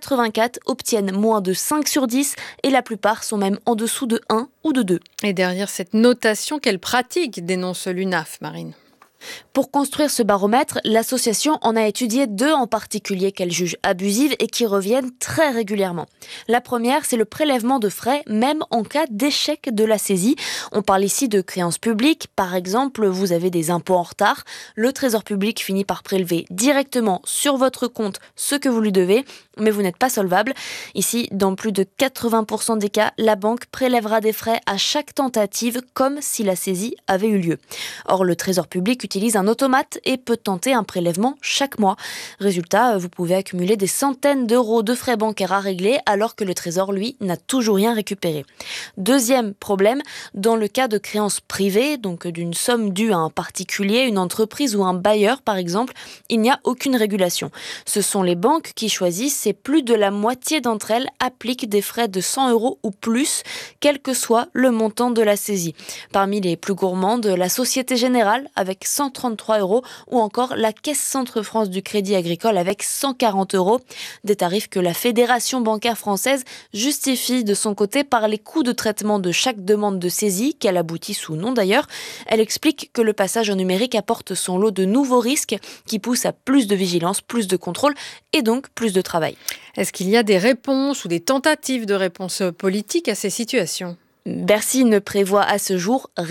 84 obtiennent moins de 5 sur 10 et la plupart sont même en dessous de 1 ou de 2. Et derrière cette notation, quelle pratique dénonce l'UNAF, Marine ? Pour construire ce baromètre, l'association en a étudié 2 en particulier qu'elle juge abusives et qui reviennent très régulièrement. La première, c'est le prélèvement de frais, même en cas d'échec de la saisie. On parle ici de créances publiques. Par exemple, vous avez des impôts en retard. Le Trésor public finit par prélever directement sur votre compte ce que vous lui devez, mais vous n'êtes pas solvable. Ici, dans plus de 80% des cas, la banque prélèvera des frais à chaque tentative, comme si la saisie avait eu lieu. Or, le Trésor public utilise un automate et peut tenter un prélèvement chaque mois. Résultat, vous pouvez accumuler des centaines d'euros de frais bancaires à régler alors que le Trésor, lui, n'a toujours rien récupéré. Deuxième problème, dans le cas de créances privées, donc d'une somme due à un particulier, une entreprise ou un bailleur par exemple, il n'y a aucune régulation. Ce sont les banques qui choisissent et plus de la moitié d'entre elles appliquent des frais de 100 euros ou plus, quel que soit le montant de la saisie. Parmi les plus gourmandes, la Société Générale avec 133 euros ou encore la Caisse Centre-France du Crédit Agricole avec 140 euros. Des tarifs que la Fédération bancaire française justifie de son côté par les coûts de traitement de chaque demande de saisie, qu'elle aboutisse ou non d'ailleurs. Elle explique que le passage au numérique apporte son lot de nouveaux risques qui poussent à plus de vigilance, plus de contrôle et donc plus de travail. Est-ce qu'il y a des réponses ou des tentatives de réponse politique à ces situations ? Bercy ne prévoit à ce jour rien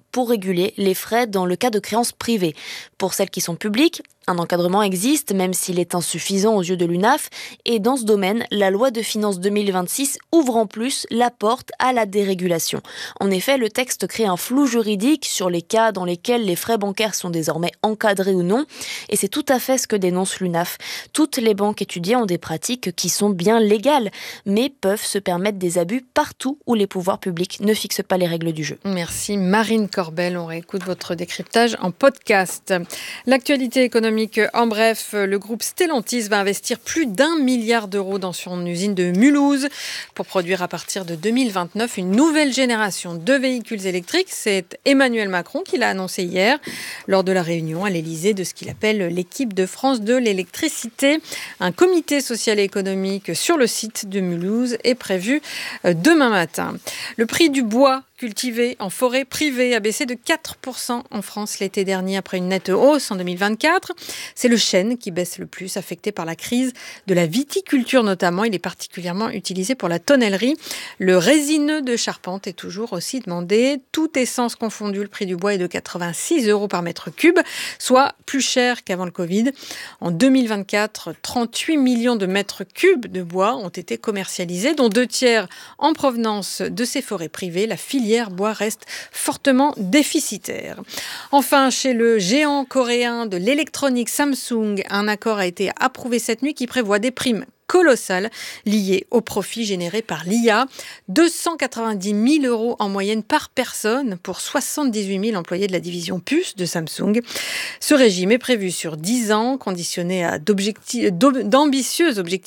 pour réguler les frais dans le cas de créances privées. Pour celles qui sont publiques, un encadrement existe, même s'il est insuffisant aux yeux de l'UNAF. Et dans ce domaine, la loi de finances 2026 ouvre en plus la porte à la dérégulation. En effet, le texte crée un flou juridique sur les cas dans lesquels les frais bancaires sont désormais encadrés ou non. Et c'est tout à fait ce que dénonce l'UNAF. Toutes les banques étudiées ont des pratiques qui sont bien légales, mais peuvent se permettre des abus partout où les pouvoirs publics ne fixent pas les règles du jeu. Merci Marine Corbel. On réécoute votre décryptage en podcast. L'actualité économique en bref, le groupe Stellantis va investir plus d'1 milliard d'euros dans son usine de Mulhouse pour produire à partir de 2029 une nouvelle génération de véhicules électriques. C'est Emmanuel Macron qui l'a annoncé hier lors de la réunion à l'Élysée de ce qu'il appelle l'équipe de France de l'électricité. Un comité social et économique sur le site de Mulhouse est prévu demain matin. Le prix du bois cultivé en forêt privée a baissé de 4% en France l'été dernier après une nette hausse en 2024. C'est le chêne qui baisse le plus, affecté par la crise de la viticulture notamment. Il est particulièrement utilisé pour la tonnellerie. Le résineux de charpente est toujours aussi demandé. Toute essence confondue, le prix du bois est de 86 € par mètre cube, soit plus cher qu'avant le Covid. En 2024, 38 millions de mètres cubes de bois ont été commercialisés, dont 2/3 en provenance de ces forêts privées. La filière bois reste fortement déficitaire. Enfin, chez le géant coréen de l'électronique Samsung, un accord a été approuvé cette nuit qui prévoit des primes colossales liées aux profits générés par l'IA. 290 000 € en moyenne par personne pour 78 000 employés de la division puce de Samsung. Ce régime est prévu sur 10 ans, conditionné à d'ambitieux objectifs